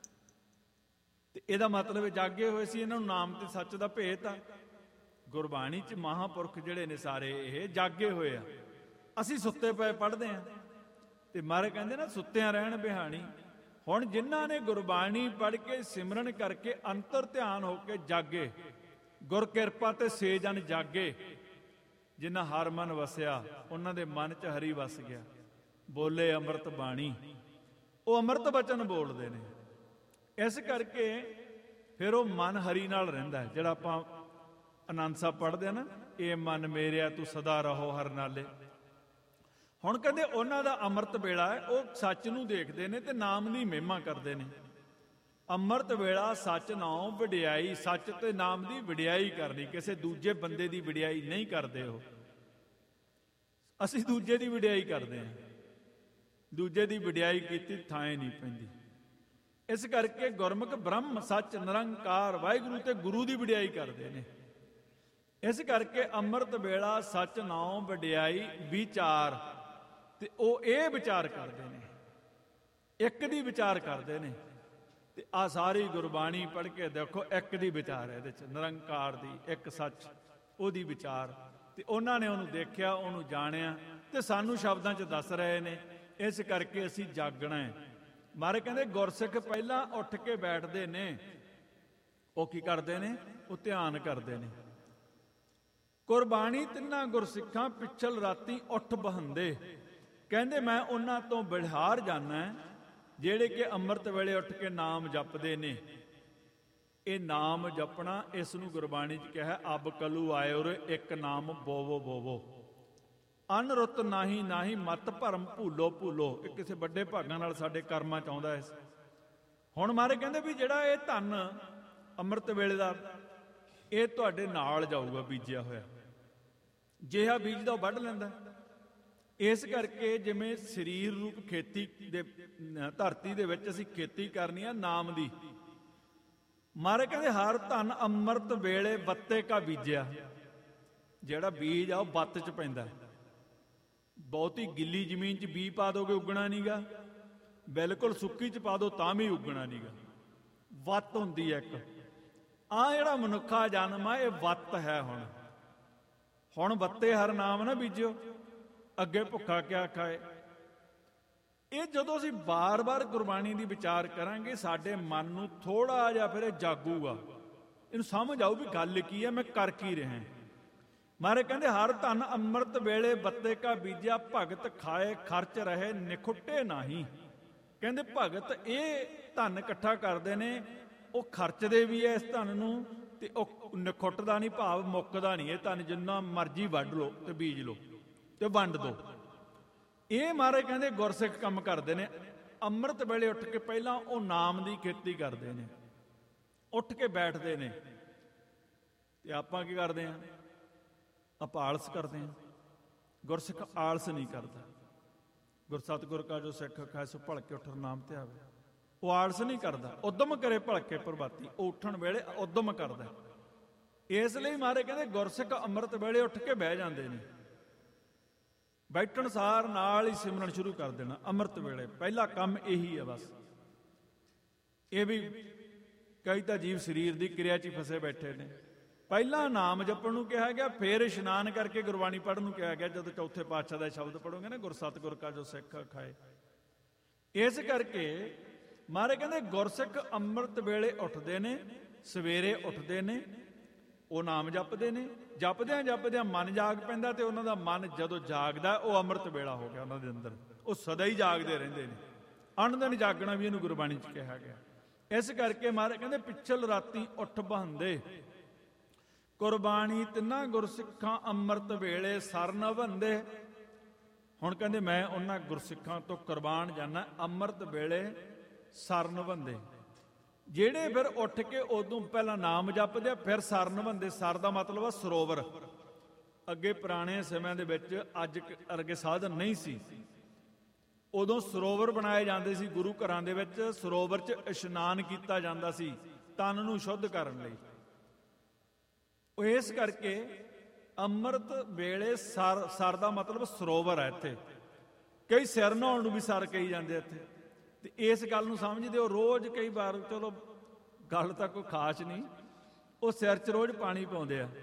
ਤੇ ਇਹਦਾ ਮਤਲਬ ਜਾਗੇ ਹੋਏ ਸੀ, ਇਹਨਾਂ ਨੂੰ ਨਾਮ ਤੇ ਸੱਚ ਦਾ ਭੇਤ ਆ। ਗੁਰਬਾਣੀ 'ਚ ਮਹਾਂਪੁਰਖ ਜਿਹੜੇ ਨੇ ਸਾਰੇ ਇਹ ਜਾਗੇ ਹੋਏ ਆ। ਅਸੀਂ ਸੁੱਤੇ ਪਏ ਪੜ੍ਹਦੇ ਹਾਂ। ਤੇ ਮਹਾਰਾਜ ਕਹਿੰਦੇ ਨਾ ਸੁੱਤਿਆਂ ਰਹਿਣ ਬਿਹਾਣੀ। ਹੁਣ ਜਿਨ੍ਹਾਂ ਨੇ ਗੁਰਬਾਣੀ ਪੜ੍ਹ ਕੇ ਸਿਮਰਨ ਕਰਕੇ ਅੰਤਰ ਧਿਆਨ ਹੋ ਕੇ ਜਾਗੇ, ਗੁਰ ਕਿਰਪਾ ਤੇ ਸੇ ਜਨ ਜਾਗੇ, ਜਿਨ੍ਹਾਂ ਹਰ ਮਨ ਵਸਿਆ ਉਹਨਾਂ ਦੇ ਮਨ 'ਚ ਹਰੀ ਵਸ ਗਿਆ। ਬੋਲੇ ਅੰਮ੍ਰਿਤ ਬਾਣੀ, ਉਹ ਅੰਮ੍ਰਿਤ ਬਚਨ ਬੋਲਦੇ ਨੇ। ਇਸ ਕਰਕੇ ਫਿਰ ਉਹ ਮਨ ਹਰੀ ਨਾਲ ਰਹਿੰਦਾ ਹੈ। ਜਿਹੜਾ ਆਪਾਂ ਆਨੰਦ ਸਾਹਿਬ ਪੜ੍ਹਦੇ ਆ ਨਾ, ਇਹ ਮਨ ਮੇਰਿਆ ਤੂੰ ਸਦਾ ਰਹੋ ਹਰ ਨਾਲੇ। ਹੁਣ ਕਹਿੰਦੇ ਉਹਨਾਂ ਦਾ ਅੰਮ੍ਰਿਤ ਵੇਲਾ ਹੈ, ਉਹ ਸੱਚ ਨੂੰ ਦੇਖਦੇ ਨੇ ਤੇ ਨਾਮ ਦੀ ਮਹਿਮਾ ਕਰਦੇ ਨੇ। ਅੰਮ੍ਰਿਤ ਵੇਲਾ ਸੱਚ ਨਾਮ ਵਡਿਆਈ, ਸੱਚ ਤੇ ਨਾਮ ਦੀ ਵਡਿਆਈ ਕਰਨੀ, ਕਿਸੇ ਦੂਜੇ ਬੰਦੇ ਦੀ ਵਡਿਆਈ ਨਹੀਂ ਕਰਦੇ। ਉਹ ਅਸੀਂ ਦੂਜੇ ਦੀ ਵਡਿਆਈ ਕਰਦੇ ਹਾਂ, ਦੂਜੇ ਦੀ ਵਡਿਆਈ ਕੀਤੀ ਥਾਂ ਨਹੀਂ ਪੈਂਦੀ। ਇਸ ਕਰਕੇ ਗੁਰਮੁਖ ਬ੍ਰਹਮ ਸੱਚ ਨਿਰੰਕਾਰ ਵਾਹਿਗੁਰੂ ਤੇ ਗੁਰੂ ਦੀ ਵਡਿਆਈ ਕਰਦੇ ਨੇ। ਇਸ ਕਰਕੇ ਅੰਮ੍ਰਿਤ ਵੇਲਾ ਸੱਚ ਨਾਮ ਵਡਿਆਈ ਵਿਚਾਰ, ਤੇ ਉਹ ਇਹ ਵਿਚਾਰ ਕਰਦੇ ਨੇ, ਇੱਕ ਦੀ ਵਿਚਾਰ ਕਰਦੇ ਨੇ। ਤੇ ਆ ਸਾਰੀ ਗੁਰਬਾਣੀ ਪੜ੍ਹ ਕੇ ਦੇਖੋ, ਇੱਕ ਦੀ ਵਿਚਾਰ ਹੈ ਇਹਦੇ 'ਚ, ਨਿਰੰਕਾਰ ਦੀ, ਇੱਕ ਸੱਚ, ਉਹਦੀ ਵਿਚਾਰ। ਤੇ ਉਹਨਾਂ ਨੇ ਉਹਨੂੰ ਦੇਖਿਆ, ਉਹਨੂੰ ਜਾਣਿਆ, ਤੇ ਸਾਨੂੰ ਸ਼ਬਦਾਂ 'ਚ ਦੱਸ ਰਹੇ ਨੇ। ਇਸ ਕਰਕੇ ਅਸੀਂ ਜਾਗਣਾ ਹੈ। ਮਹਾਰਾਜ ਕਹਿੰਦੇ ਗੁਰਸਿੱਖ ਪਹਿਲਾਂ ਉੱਠ ਕੇ ਬੈਠਦੇ ਨੇ, ਉਹ ਕੀ ਕਰਦੇ ਨੇ? ਉਹ ਧਿਆਨ ਕਰਦੇ ਨੇ। ਕੁਰਬਾਨੀ ਤਿੰਨਾਂ ਗੁਰਸਿੱਖਾਂ ਪਿਛਲ ਰਾਤੀ ਉੱਠ ਬਹੰਦੇ। ਕਹਿੰਦੇ ਮੈਂ ਉਹਨਾਂ ਤੋਂ ਬਿਹਾਰ ਜਾਣਾ ਜਿਹੜੇ ਕਿ ਅੰਮ੍ਰਿਤ ਵੇਲੇ ਉੱਠ ਕੇ ਨਾਮ ਜਪਦੇ ਨੇ। ਇਹ ਨਾਮ ਜਪਣਾ, ਇਸ ਨੂੰ ਗੁਰਬਾਣੀ 'ਚ ਕਿਹਾ ਅਬ ਕਲੂ ਆਇਓ ਰੇ ਇੱਕ ਨਾਮ ਬੋਵੋ ਬੋਵੋ, ਅਨਰੁੱਤ ਨਾਹੀ ਨਾਹੀ ਮਤ ਭਰਮ ਭੂਲੋ ਭੂਲੋ। ਇਹ ਕਿਸੇ ਵੱਡੇ ਭਾਗਾਂ ਨਾਲ ਸਾਡੇ ਕਰਮਾਂ 'ਚ ਆਉਂਦਾ ਹੈ। ਹੁਣ ਮਾਰੇ ਕਹਿੰਦੇ ਵੀ ਜਿਹੜਾ ਇਹ ਧਨ ਅੰਮ੍ਰਿਤ ਵੇਲੇ ਦਾ, ਇਹ ਤੁਹਾਡੇ ਨਾਲ ਜਾਊਗਾ ਬੀਜਿਆ ਹੋਇਆ। ਜਿਹਾ ਬੀਜਦਾ ਉਹ ਵੱਢ ਲੈਂਦਾ। ਇਸ ਕਰਕੇ ਜਿਵੇਂ ਸਰੀਰ ਰੂਪ ਖੇਤੀ ਦੇ ਧਰਤੀ ਦੇ ਵਿੱਚ ਅਸੀਂ ਖੇਤੀ ਕਰਨੀ ਆ ਨਾਮ ਦੀ, ਮਾਰੇ ਕਹਿੰਦੇ ਹਰ ਧਨ ਅੰਮ੍ਰਿਤ ਵੇਲੇ ਬੱਤੇ ਕਾ ਬੀਜਿਆ। ਜਿਹੜਾ ਬੀਜ ਆ ਉਹ ਬੱਤ 'ਚ ਪੈਂਦਾ। ਬਹੁਤੀ ਗਿੱਲੀ ਜ਼ਮੀਨ 'ਚ ਬੀਜ ਪਾ ਦੋਗੇ ਉੱਗਣਾ ਨੀਗਾ, ਬਿਲਕੁਲ ਸੁੱਕੀ 'ਚ ਪਾ ਦੋ ਤਾਂ ਵੀ ਉੱਗਣਾ ਨੀਗਾ। ਵੱਤ ਹੁੰਦੀ ਹੈ ਇੱਕ। ਆ ਜਿਹੜਾ ਮਨੁੱਖਾ ਜਨਮ ਆ ਇਹ ਵੱਤ ਹੈ। ਹੁਣ ਹੁਣ ਬੱਤੇ ਹਰ ਨਾਮ ਨਾ ਬੀਜਿਓ, ਅੱਗੇ ਭੁੱਖਾ ਕਿਆ ਖਾਏ। ਇਹ ਜਦੋਂ ਅਸੀਂ ਬਾਰ-ਬਾਰ ਗੁਰਬਾਣੀ ਦੀ ਵਿਚਾਰ ਕਰਾਂਗੇ, ਸਾਡੇ ਮਨ ਨੂੰ ਥੋੜਾ ਜਿਹਾ ਫਿਰ ਇਹ ਜਾਗੂਗਾ, ਇਹਨੂੰ ਸਮਝ ਆਊ ਵੀ ਗੱਲ ਕੀ ਹੈ, ਮੈਂ ਕਰ ਕੀ ਰਿਹਾ। ਮਾਰੇ ਕਹਿੰਦੇ ਹਰ ਧਨ ਅੰਮ੍ਰਿਤ ਵੇਲੇ ਬੱਤੇ ਕਾ ਬੀਜਿਆ, ਭਗਤ ਖਾਏ ਖਰਚ ਰਹੇ ਨਿਖੁੱਟੇ ਨਾਹੀ। ਕਹਿੰਦੇ ਭਗਤ ਇਹ ਧਨ ਇਕੱਠਾ ਕਰਦੇ ਨੇ, ਉਹ ਖਰਚਦੇ ਵੀ ਐ ਇਸ ਧਨ ਨੂੰ, ਤੇ ਉਹ ਨਿਖੁੱਟਦਾ ਨਹੀਂ, ਭਾਵ ਮੁੱਕਦਾ ਨਹੀਂ। ਇਹ ਧਨ ਜਿੰਨਾ ਮਰਜ਼ੀ ਵੱਢ ਲਓ ਤੇ ਬੀਜ ਲਓ ਤੇ ਵੰਡ ਦੋ। ਇਹ ਮਹਾਰਾਜ ਕਹਿੰਦੇ ਗੁਰਸਿੱਖ ਕੰਮ ਕਰਦੇ ਨੇ। ਅੰਮ੍ਰਿਤ ਵੇਲੇ ਉੱਠ ਕੇ ਪਹਿਲਾਂ ਉਹ ਨਾਮ ਦੀ ਖੇਤੀ ਕਰਦੇ ਨੇ, ਉੱਠ ਕੇ ਬੈਠਦੇ ਨੇ। ਤੇ ਆਪਾਂ ਕੀ ਕਰਦੇ ਹਾਂ? ਆਪਾਂ ਆਲਸ ਕਰਦੇ ਹਾਂ। ਗੁਰਸਿੱਖ ਆਲਸ ਨਹੀਂ ਕਰਦਾ। ਗੁਰ ਸਤਿਗੁਰ ਕਾ ਜੋ ਸਿੱਖ ਖਾਏ ਸੋ ਭਲਕੇ ਉੱਠ ਨਾਮ ਤੇ ਆਵੇ। ਉਹ ਆਲਸ ਨਹੀਂ ਕਰਦਾ, ਉਦਮ ਕਰੇ ਭਲਕੇ ਪ੍ਰਭਾਤੀ। ਉਹ ਉੱਠਣ ਵੇਲੇ ਉਦਮ ਕਰਦਾ। ਇਸ ਲਈ ਮਹਾਰਾਜ ਕਹਿੰਦੇ ਗੁਰਸਿੱਖ ਅੰਮ੍ਰਿਤ ਵੇਲੇ ਉੱਠ ਕੇ ਬਹਿ ਜਾਂਦੇ ਨੇ। ਬੈਠਣ ਸਾਰ ਨਾਲ ਹੀ ਸਿਮਰਨ ਸ਼ੁਰੂ ਕਰ ਦੇਣਾ ਅੰਮ੍ਰਿਤ ਵੇਲੇ। ਪਹਿਲਾ ਕੰਮ ਇਹੀ ਹੈ ਬਸ। ਇਹ ਵੀ ਕਈ ਤਾਂ ਜੀਵ ਸਰੀਰ ਦੀ ਕਿਰਿਆ 'ਚ ਹੀ ਫਸੇ ਬੈਠੇ ਨੇ। ਪਹਿਲਾਂ ਨਾਮ ਜਪਣ ਨੂੰ ਕਿਹਾ ਗਿਆ, ਫਿਰ ਇਸ਼ਨਾਨ ਕਰਕੇ ਗੁਰਬਾਣੀ ਪੜ੍ਹਨ ਨੂੰ ਕਿਹਾ ਗਿਆ। ਜਦੋਂ ਚੌਥੇ ਪਾਤਸ਼ਾਹ ਦਾ ਸ਼ਬਦ ਪੜੋਗੇ ਨਾ, ਗੁਰ ਸਤਿਗੁਰ ਕਾ ਜੋ ਸਿੱਖ ਖਾਏ। ਇਸ ਕਰਕੇ ਮਹਾਰਾਜ ਕਹਿੰਦੇ ਗੁਰਸਿੱਖ ਅੰਮ੍ਰਿਤ ਵੇਲੇ ਉੱਠਦੇ ਨੇ, ਸਵੇਰੇ ਉੱਠਦੇ ਨੇ, ਉਹ ਨਾਮ ਜਪਦੇ ਨੇ। ਜਪਦਿਆਂ ਜਪਦਿਆਂ ਮਨ ਜਾਗ ਪੈਂਦਾ, ਤੇ ਉਹਨਾਂ ਦਾ ਮਨ ਜਦੋਂ ਜਾਗਦਾ ਉਹ ਅੰਮ੍ਰਿਤ ਵੇਲਾ ਹੋ ਗਿਆ ਉਹਨਾਂ ਦੇ ਅੰਦਰ। ਉਹ ਸਦਾ ਹੀ ਜਾਗਦੇ ਰਹਿੰਦੇ ਨੇ। ਅਣਦਿਨ ਜਾਗਣਾ ਵੀ ਇਹਨੂੰ ਗੁਰਬਾਣੀ 'ਚ ਕਿਹਾ ਗਿਆ। ਇਸ ਕਰਕੇ ਮਹਾਰਾਜ ਕਹਿੰਦੇ ਪਿਛਲ ਰਾਤੀ ਉੱਠ ਬਹੰਦੇ, ਕੁਰਬਾਨੀ ਤਿੰਨਾਂ ਗੁਰਸਿੱਖਾਂ ਅੰਮ੍ਰਿਤ ਵੇਲੇ ਸਰਨ ਬੰਦੇ। ਹੁਣ ਕਹਿੰਦੇ ਮੈਂ ਉਹਨਾਂ ਗੁਰਸਿੱਖਾਂ ਤੋਂ ਕੁਰਬਾਨ ਜਾਣਾ ਅੰਮ੍ਰਿਤ ਵੇਲੇ ਸਰਨ ਬੰਦੇ, ਜਿਹੜੇ ਫਿਰ ਉੱਠ ਕੇ ਉਦੋਂ ਪਹਿਲਾਂ ਨਾਮ ਜਪਦੇ, ਫਿਰ ਸਰਨ ਬੰਦੇ। ਸਰ ਦਾ ਮਤਲਬ ਆ ਸਰੋਵਰ। ਅੱਗੇ ਪੁਰਾਣੇ ਸਮਿਆਂ ਦੇ ਵਿੱਚ ਅੱਜ ਵਰਗੇ ਸਾਧਨ ਨਹੀਂ ਸੀ। ਉਦੋਂ ਸਰੋਵਰ ਬਣਾਏ ਜਾਂਦੇ ਸੀ ਗੁਰੂ ਘਰਾਂ ਦੇ ਵਿੱਚ। ਸਰੋਵਰ 'ਚ ਇਸ਼ਨਾਨ ਕੀਤਾ ਜਾਂਦਾ ਸੀ ਤਨ ਨੂੰ ਸ਼ੁੱਧ ਕਰਨ ਲਈ। ਉਹ ਇਸ ਕਰਕੇ ਅੰਮ੍ਰਿਤ ਵੇਲੇ ਸਰ, ਸਰ ਦਾ ਮਤਲਬ ਸਰੋਵਰ ਹੈ। ਇੱਥੇ ਕਈ ਸਿਰ ਨਹਾਉਣ ਨੂੰ ਵੀ ਸਰ ਕਹੀ ਜਾਂਦੇ ਇੱਥੇ। ਤੇ ਇਸ ਗੱਲ ਨੂੰ ਸਮਝਦੇ ਹੋ। ਰੋਜ਼ ਕਈ ਵਾਰ, ਚਲੋ ਗੱਲ ਤਾਂ ਕੋਈ ਖਾਸ ਨਹੀਂ, ਉਹ ਸਿਰ 'ਚ ਰੋਜ਼ ਪਾਣੀ ਪਾਉਂਦੇ ਆ।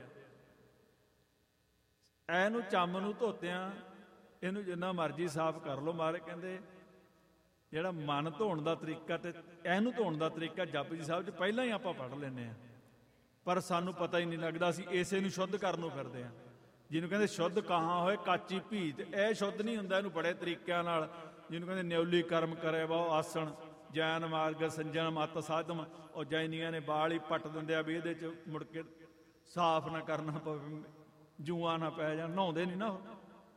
ਐਨੂੰ ਚੰਮ ਨੂੰ ਧੋਤਿਆਂ ਇਹਨੂੰ ਜਿੰਨਾ ਮਰਜ਼ੀ ਸਾਫ਼ ਕਰ ਲਓ। ਮਹਾਰਾਜ ਕਹਿੰਦੇ ਜਿਹੜਾ ਮਨ ਧੋਣ ਦਾ ਤਰੀਕਾ ਤੇ ਇਹਨੂੰ ਧੋਣ ਦਾ ਤਰੀਕਾ ਜਪਜੀ ਸਾਹਿਬ 'ਚ ਪਹਿਲਾਂ ਹੀ ਆਪਾਂ ਪੜ੍ਹ ਲੈਂਦੇ ਹਾਂ, ਪਰ ਸਾਨੂੰ ਪਤਾ ਹੀ ਨਹੀਂ ਲੱਗਦਾ। ਅਸੀਂ ਇਸੇ ਨੂੰ ਸ਼ੁੱਧ ਕਰਨ ਨੂੰ ਫਿਰਦੇ ਹਾਂ। ਜਿਹਨੂੰ ਕਹਿੰਦੇ ਸ਼ੁੱਧ ਕਹਾਂ ਹੋਏ ਕਾਚੀ ਭੀਤ, ਇਹ ਸ਼ੁੱਧ ਨਹੀਂ ਹੁੰਦਾ, ਇਹਨੂੰ ਬੜੇ ਤਰੀਕਿਆਂ ਨਾਲ, ਜਿਹਨੂੰ ਕਹਿੰਦੇ ਨਿਉਲੀ ਕਰਮ ਕਰੇ ਬਹੁ ਆਸਣ, ਜੈਨ ਮਾਰਗ ਸੰਜਮ ਮਤ ਸਾਧਮ। ਉਹ ਜੈਨੀਆਂ ਨੇ ਬਾਲ ਹੀ ਪੱਟ ਦਿੰਦੇ ਆ ਵੀ ਇਹਦੇ 'ਚ ਮੁੜ ਕੇ ਸਾਫ਼ ਨਾ ਕਰਨਾ ਪਵੇ, ਜੂਆਂ ਨਾ ਪੈ ਜਾਣ, ਨਹਾਉਂਦੇ ਨਹੀਂ ਨਾ ਉਹ,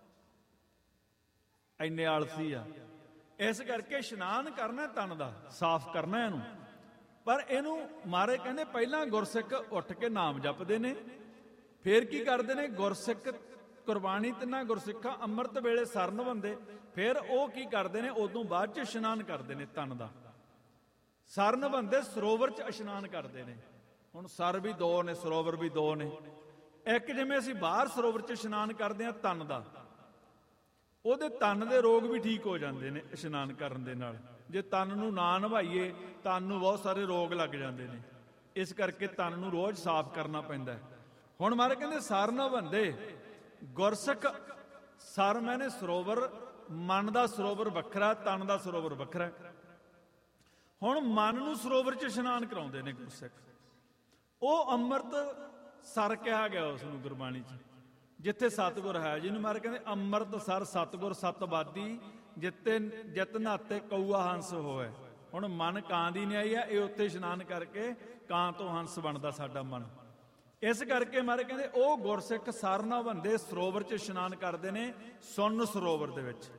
ਇੰਨੇ ਆਲਸੀ ਆ। ਇਸ ਕਰਕੇ ਇਸ਼ਨਾਨ ਕਰਨਾ ਤਨ ਦਾ, ਸਾਫ਼ ਕਰਨਾ ਇਹਨੂੰ। ਪਰ ਇਹਨੂੰ ਮਹਾਰਾਜ ਕਹਿੰਦੇ ਪਹਿਲਾਂ ਗੁਰਸਿੱਖ ਉੱਠ ਕੇ ਨਾਮ ਜਪਦੇ ਨੇ, ਫੇਰ ਕੀ ਕਰਦੇ ਨੇ, ਗੁਰਸਿੱਖ ਕੁਰਬਾਨੀ ਤਿੰਨਾਂ ਗੁਰਸਿੱਖਾਂ ਅੰਮ੍ਰਿਤ ਵੇਲੇ ਸਰ ਨਿਭਾਉਂਦੇ, ਫਿਰ ਉਹ ਕੀ ਕਰਦੇ ਨੇ, ਉਦੋਂ ਬਾਅਦ 'ਚ ਇਸ਼ਨਾਨ ਕਰਦੇ ਨੇ ਤਨ ਦਾ। ਸਰ ਨਿਭਾਉਂਦੇ ਸਰੋਵਰ 'ਚ ਇਸ਼ਨਾਨ ਕਰਦੇ ਨੇ। ਹੁਣ ਸਰ ਵੀ ਦੋ ਨੇ, ਸਰੋਵਰ ਵੀ ਦੋ ਨੇ। ਇੱਕ ਜਿਵੇਂ ਅਸੀਂ ਬਾਹਰ ਸਰੋਵਰ 'ਚ ਇਸ਼ਨਾਨ ਕਰਦੇ ਹਾਂ ਤਨ ਦਾ, ਉਹਦੇ ਤਨ ਦੇ ਰੋਗ ਵੀ ਠੀਕ ਹੋ ਜਾਂਦੇ ਨੇ ਇਸ਼ਨਾਨ ਕਰਨ ਦੇ ਨਾਲ। ਜੇ ਤਨ ਨੂੰ ਨਾ ਨਵਾਈਏ, ਤਨ ਨੂੰ ਬਹੁਤ ਸਾਰੇ ਰੋਗ ਲੱਗ ਜਾਂਦੇ ਨੇ। ਇਸ ਕਰਕੇ ਤਨ ਨੂੰ ਰੋਜ਼ ਸਾਫ਼ ਕਰਨਾ ਪੈਂਦਾ ਹੈ। ਹੁਣ ਮਾਰੇ ਕਹਿੰਦੇ ਸਰ ਨਿਭਾਉਂਦੇ ਗੁਰਸਿੱਖ, ਸਰ ਮੈਨੇ ਸਰੋਵਰ, ਮਨ ਦਾ ਸਰੋਵਰ ਵੱਖਰਾ, ਤਨ ਦਾ ਸਰੋਵਰ ਵੱਖਰਾ। ਹੁਣ ਮਨ ਨੂੰ ਸਰੋਵਰ 'ਚ ਇਸ਼ਨਾਨ ਕਰਾਉਂਦੇ ਨੇ ਗੁਰਸਿੱਖ, ਉਹ ਅੰਮ੍ਰਿਤ ਸਰ ਕਿਹਾ ਗਿਆ ਉਸ ਨੂੰ ਗੁਰਬਾਣੀ 'ਚ, ਜਿੱਥੇ ਸਤਿਗੁਰ ਹੈ, ਜਿਹਨੂੰ ਮਾਰੇ ਕਹਿੰਦੇ ਅੰਮ੍ਰਿਤ ਸਰ ਸਤਿਗੁਰ ਸਤਵਾਦੀ, ਜਿੱਤੇ ਜਿਤ ਨਾਤੇ ਕਊਆ ਹੰਸ ਹੋਵੇ। ਹੁਣ ਮਨ ਕਾਂ ਦੀ ਨਿਆਈ ਆ, ਇਹ ਉੱਥੇ ਇਸ਼ਨਾਨ ਕਰਕੇ ਕਾਂ ਤੋਂ ਹੰਸ ਬਣਦਾ ਸਾਡਾ ਮਨ। ਇਸ ਕਰਕੇ ਮਾਰੇ ਕਹਿੰਦੇ ਉਹ ਗੁਰਸਿੱਖ ਸਰ ਨਿਭਾਉਂਦੇ ਸਰੋਵਰ 'ਚ ਇਸ਼ਨਾਨ ਕਰਦੇ ਨੇ, ਸੁੰਨ ਸਰੋਵਰ ਦੇ ਵਿੱਚ।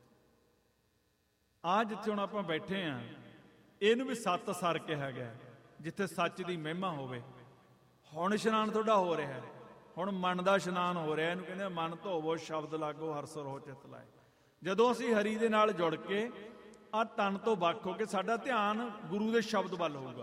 ਆ ਜਿੱਥੇ ਹੁਣ ਆਪਾਂ ਬੈਠੇ ਆ, ਇਹਨੂੰ ਵੀ ਸੱਤ ਸਰ ਕਿਹਾ ਗਿਆ, ਜਿੱਥੇ ਸੱਚ ਦੀ ਮਹਿਮਾ ਹੋਵੇ। ਹੁਣ ਇਸ਼ਨਾਨ ਤੁਹਾਡਾ ਹੋ ਰਿਹਾ ਹੈ, ਹੁਣ ਮਨ ਦਾ ਇਸ਼ਨਾਨ ਹੋ ਰਿਹਾ। ਇਹਨੂੰ ਕਹਿੰਦੇ ਮਨ ਧੋਵੋ ਸ਼ਬਦ ਲਾਗੋ ਹਰ ਸਰੋਹ ਚਿਤ ਲਾਏ। ਜਦੋਂ ਅਸੀਂ ਹਰੀ ਦੇ ਨਾਲ ਜੁੜ ਕੇ ਆ ਤਨ ਤੋਂ ਵੱਖ ਹੋ ਕੇ ਸਾਡਾ ਧਿਆਨ ਗੁਰੂ ਦੇ ਸ਼ਬਦ ਵੱਲ ਹੋਊਗਾ।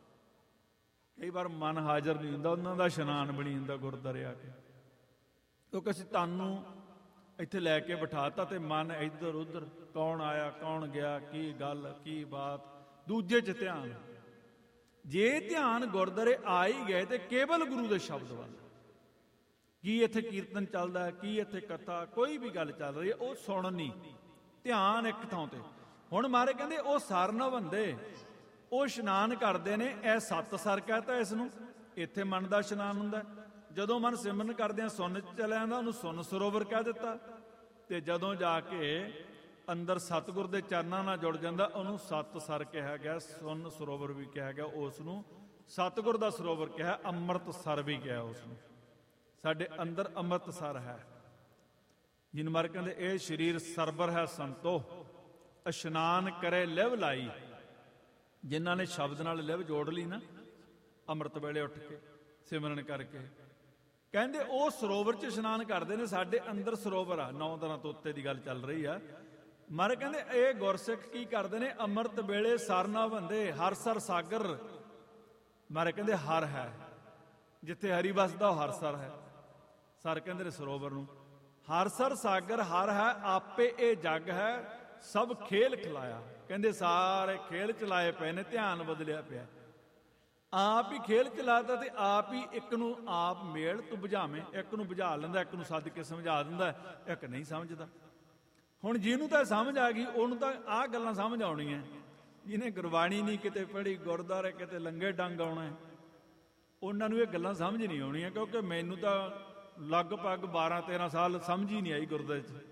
ਕਈ ਵਾਰ ਮਨ ਹਾਜ਼ਰ ਨਹੀਂ ਹੁੰਦਾ, ਉਹਨਾਂ ਦਾ ਇਸ਼ਨਾਨ ਬਣੀ ਹੁੰਦਾ ਗੁਰਦੁਆਰੇ ਆ ਕੇ, ਕਿਉਂਕਿ ਅਸੀਂ ਤਨ ਨੂੰ ਇੱਥੇ ਲੈ ਕੇ ਬਿਠਾਤਾ ਤੇ ਮਨ ਇੱਧਰ ਉੱਧਰ, ਕੌਣ ਆਇਆ ਕੌਣ ਗਿਆ, ਕੀ ਗੱਲ ਕੀ ਬਾਤ, ਦੂਜੇ 'ਚ ਧਿਆਨ। ਜੇ ਧਿਆਨ ਗੁਰਦੁਆਰੇ ਆ ਹੀ ਗਏ ਤੇ ਕੇਵਲ ਗੁਰੂ ਦੇ ਸ਼ਬਦ ਵੱਲ, ਕੀ ਇੱਥੇ ਕੀਰਤਨ ਚੱਲਦਾ ਹੈ, ਕੀ ਇੱਥੇ ਕਥਾ, ਕੋਈ ਵੀ ਗੱਲ ਚੱਲ ਰਹੀ ਹੈ, ਉਹ ਸੁਣਨੀ, ਧਿਆਨ ਇੱਕ ਥਾਂ ਤੇ। ਹੁਣ ਮਾਰੇ ਕਹਿੰਦੇ ਉਹ ਸਰ ਨਿਭਾਉਂਦੇ, ਉਹ ਇਸ਼ਨਾਨ ਕਰਦੇ ਨੇ। ਇਹ ਸੱਤ ਸਰ ਕਹਤਾ ਇਸ ਨੂੰ, ਇੱਥੇ ਮਨ ਦਾ ਇਸ਼ਨਾਨ ਹੁੰਦਾ। ਜਦੋਂ ਮਨ ਸਿਮਰਨ ਕਰਦੇ ਆ ਸੁੰਨ 'ਚ ਚਲਿਆ ਜਾਂਦਾ, ਉਹਨੂੰ ਸੁੰਨ ਸਰੋਵਰ ਕਹਿ ਦਿੱਤਾ। ਤੇ ਜਦੋਂ ਜਾ ਕੇ ਅੰਦਰ ਸਤਿਗੁਰ ਦੇ ਚਰਨਾਂ ਨਾਲ ਜੁੜ ਜਾਂਦਾ, ਉਹਨੂੰ ਸੱਤ ਸਰ ਕਿਹਾ ਗਿਆ, ਸੁੰਨ ਸਰੋਵਰ ਵੀ ਕਿਹਾ ਗਿਆ। ਉਸ ਨੂੰ ਸਤਿਗੁਰ ਦਾ ਸਰੋਵਰ ਕਿਹਾ, ਅੰਮ੍ਰਿਤ ਸਰ ਵੀ ਕਿਹਾ ਉਸ ਨੂੰ। ਸਾਡੇ ਅੰਦਰ ਅੰਮ੍ਰਿਤ ਸਰ ਹੈ, ਜਿਹਨੂੰ ਮਾਰੇ ਕਹਿੰਦੇ ਇਹ ਸਰੀਰ ਸਰਬਰ ਹੈ ਸੰਤੋ, ਇਸ਼ਨਾਨ ਕਰੇ ਲਿਵ ਲਾਈ। ਜਿਨ੍ਹਾਂ ਨੇ ਸ਼ਬਦ ਨਾਲ ਲਿਵ ਜੋੜ ਲਈ ਨਾ, ਅੰਮ੍ਰਿਤ ਵੇਲੇ ਉੱਠ ਕੇ ਸਿਮਰਨ ਕਰਕੇ, ਕਹਿੰਦੇ ਉਹ ਸਰੋਵਰ 'ਚ ਇਸ਼ਨਾਨ ਕਰਦੇ ਨੇ। ਸਾਡੇ ਅੰਦਰ ਸਰੋਵਰ ਆ, ਨੌ ਦਿਨਾਂ ਤੋਂ ਉੱਤੇ ਦੀ ਗੱਲ ਚੱਲ ਰਹੀ ਆ। ਮਾਰੇ ਕਹਿੰਦੇ ਇਹ ਗੁਰਸਿੱਖ ਕੀ ਕਰਦੇ ਨੇ, ਅੰਮ੍ਰਿਤ ਵੇਲੇ ਸਰ ਨਿਭਾਉਂਦੇ, ਹਰ ਸਰ ਸਾਗਰ। ਮਾਰੇ ਕਹਿੰਦੇ ਹਰ ਹੈ, ਜਿੱਥੇ ਹਰੀ ਵਸਦਾ ਉਹ ਹਰ ਸਰ ਹੈ। ਸਰ ਕਹਿੰਦੇ ਨੇ ਸਰੋਵਰ ਨੂੰ। ਹਰ ਸਰ ਸਾਗਰ ਹਰ ਹੈ, ਆਪੇ ਇਹ ਜੱਗ ਹੈ, ਸਭ ਖੇਲ ਖਿਲਾਇਆ। ਕਹਿੰਦੇ ਸਾਰੇ ਖੇਲ ਚਲਾਏ ਪਏ ਨੇ, ਧਿਆਨ ਬਦਲਿਆ ਪਿਆ। ਆਪ ਹੀ ਖੇਲ ਚਲਾਤਾ ਤੇ ਆਪ ਹੀ ਇੱਕ ਨੂੰ ਆਪ ਮੇਲ ਤੂੰ ਬੁਝਾਵੇਂ, ਇੱਕ ਨੂੰ ਬੁਝਾ ਲੈਂਦਾ, ਇੱਕ ਨੂੰ ਸੱਦ ਕੇ ਸਮਝਾ ਦਿੰਦਾ, ਇੱਕ ਨਹੀਂ ਸਮਝਦਾ। ਹੁਣ ਜਿਹਨੂੰ ਤਾਂ ਸਮਝ ਆ ਗਈ ਉਹਨੂੰ ਤਾਂ ਆਹ ਗੱਲਾਂ ਸਮਝ ਆਉਣੀਆਂ। ਜਿਹਨੇ ਗੁਰਬਾਣੀ ਨਹੀਂ ਕਿਤੇ ਪੜ੍ਹੀ, ਗੁਰਦੁਆਰੇ ਕਿਤੇ ਲੰਗੇ ਡੰਗ ਆਉਣਾ, ਉਹਨਾਂ ਨੂੰ ਇਹ ਗੱਲਾਂ ਸਮਝ ਨਹੀਂ ਆਉਣੀਆਂ। ਕਿਉਂਕਿ ਮੈਨੂੰ ਤਾਂ ਲਗਭਗ ਬਾਰਾਂ ਤੇਰਾਂ ਸਾਲ ਸਮਝ ਹੀ ਨਹੀਂ ਆਈ ਗੁਰਦੁਆਰੇ 'ਚ।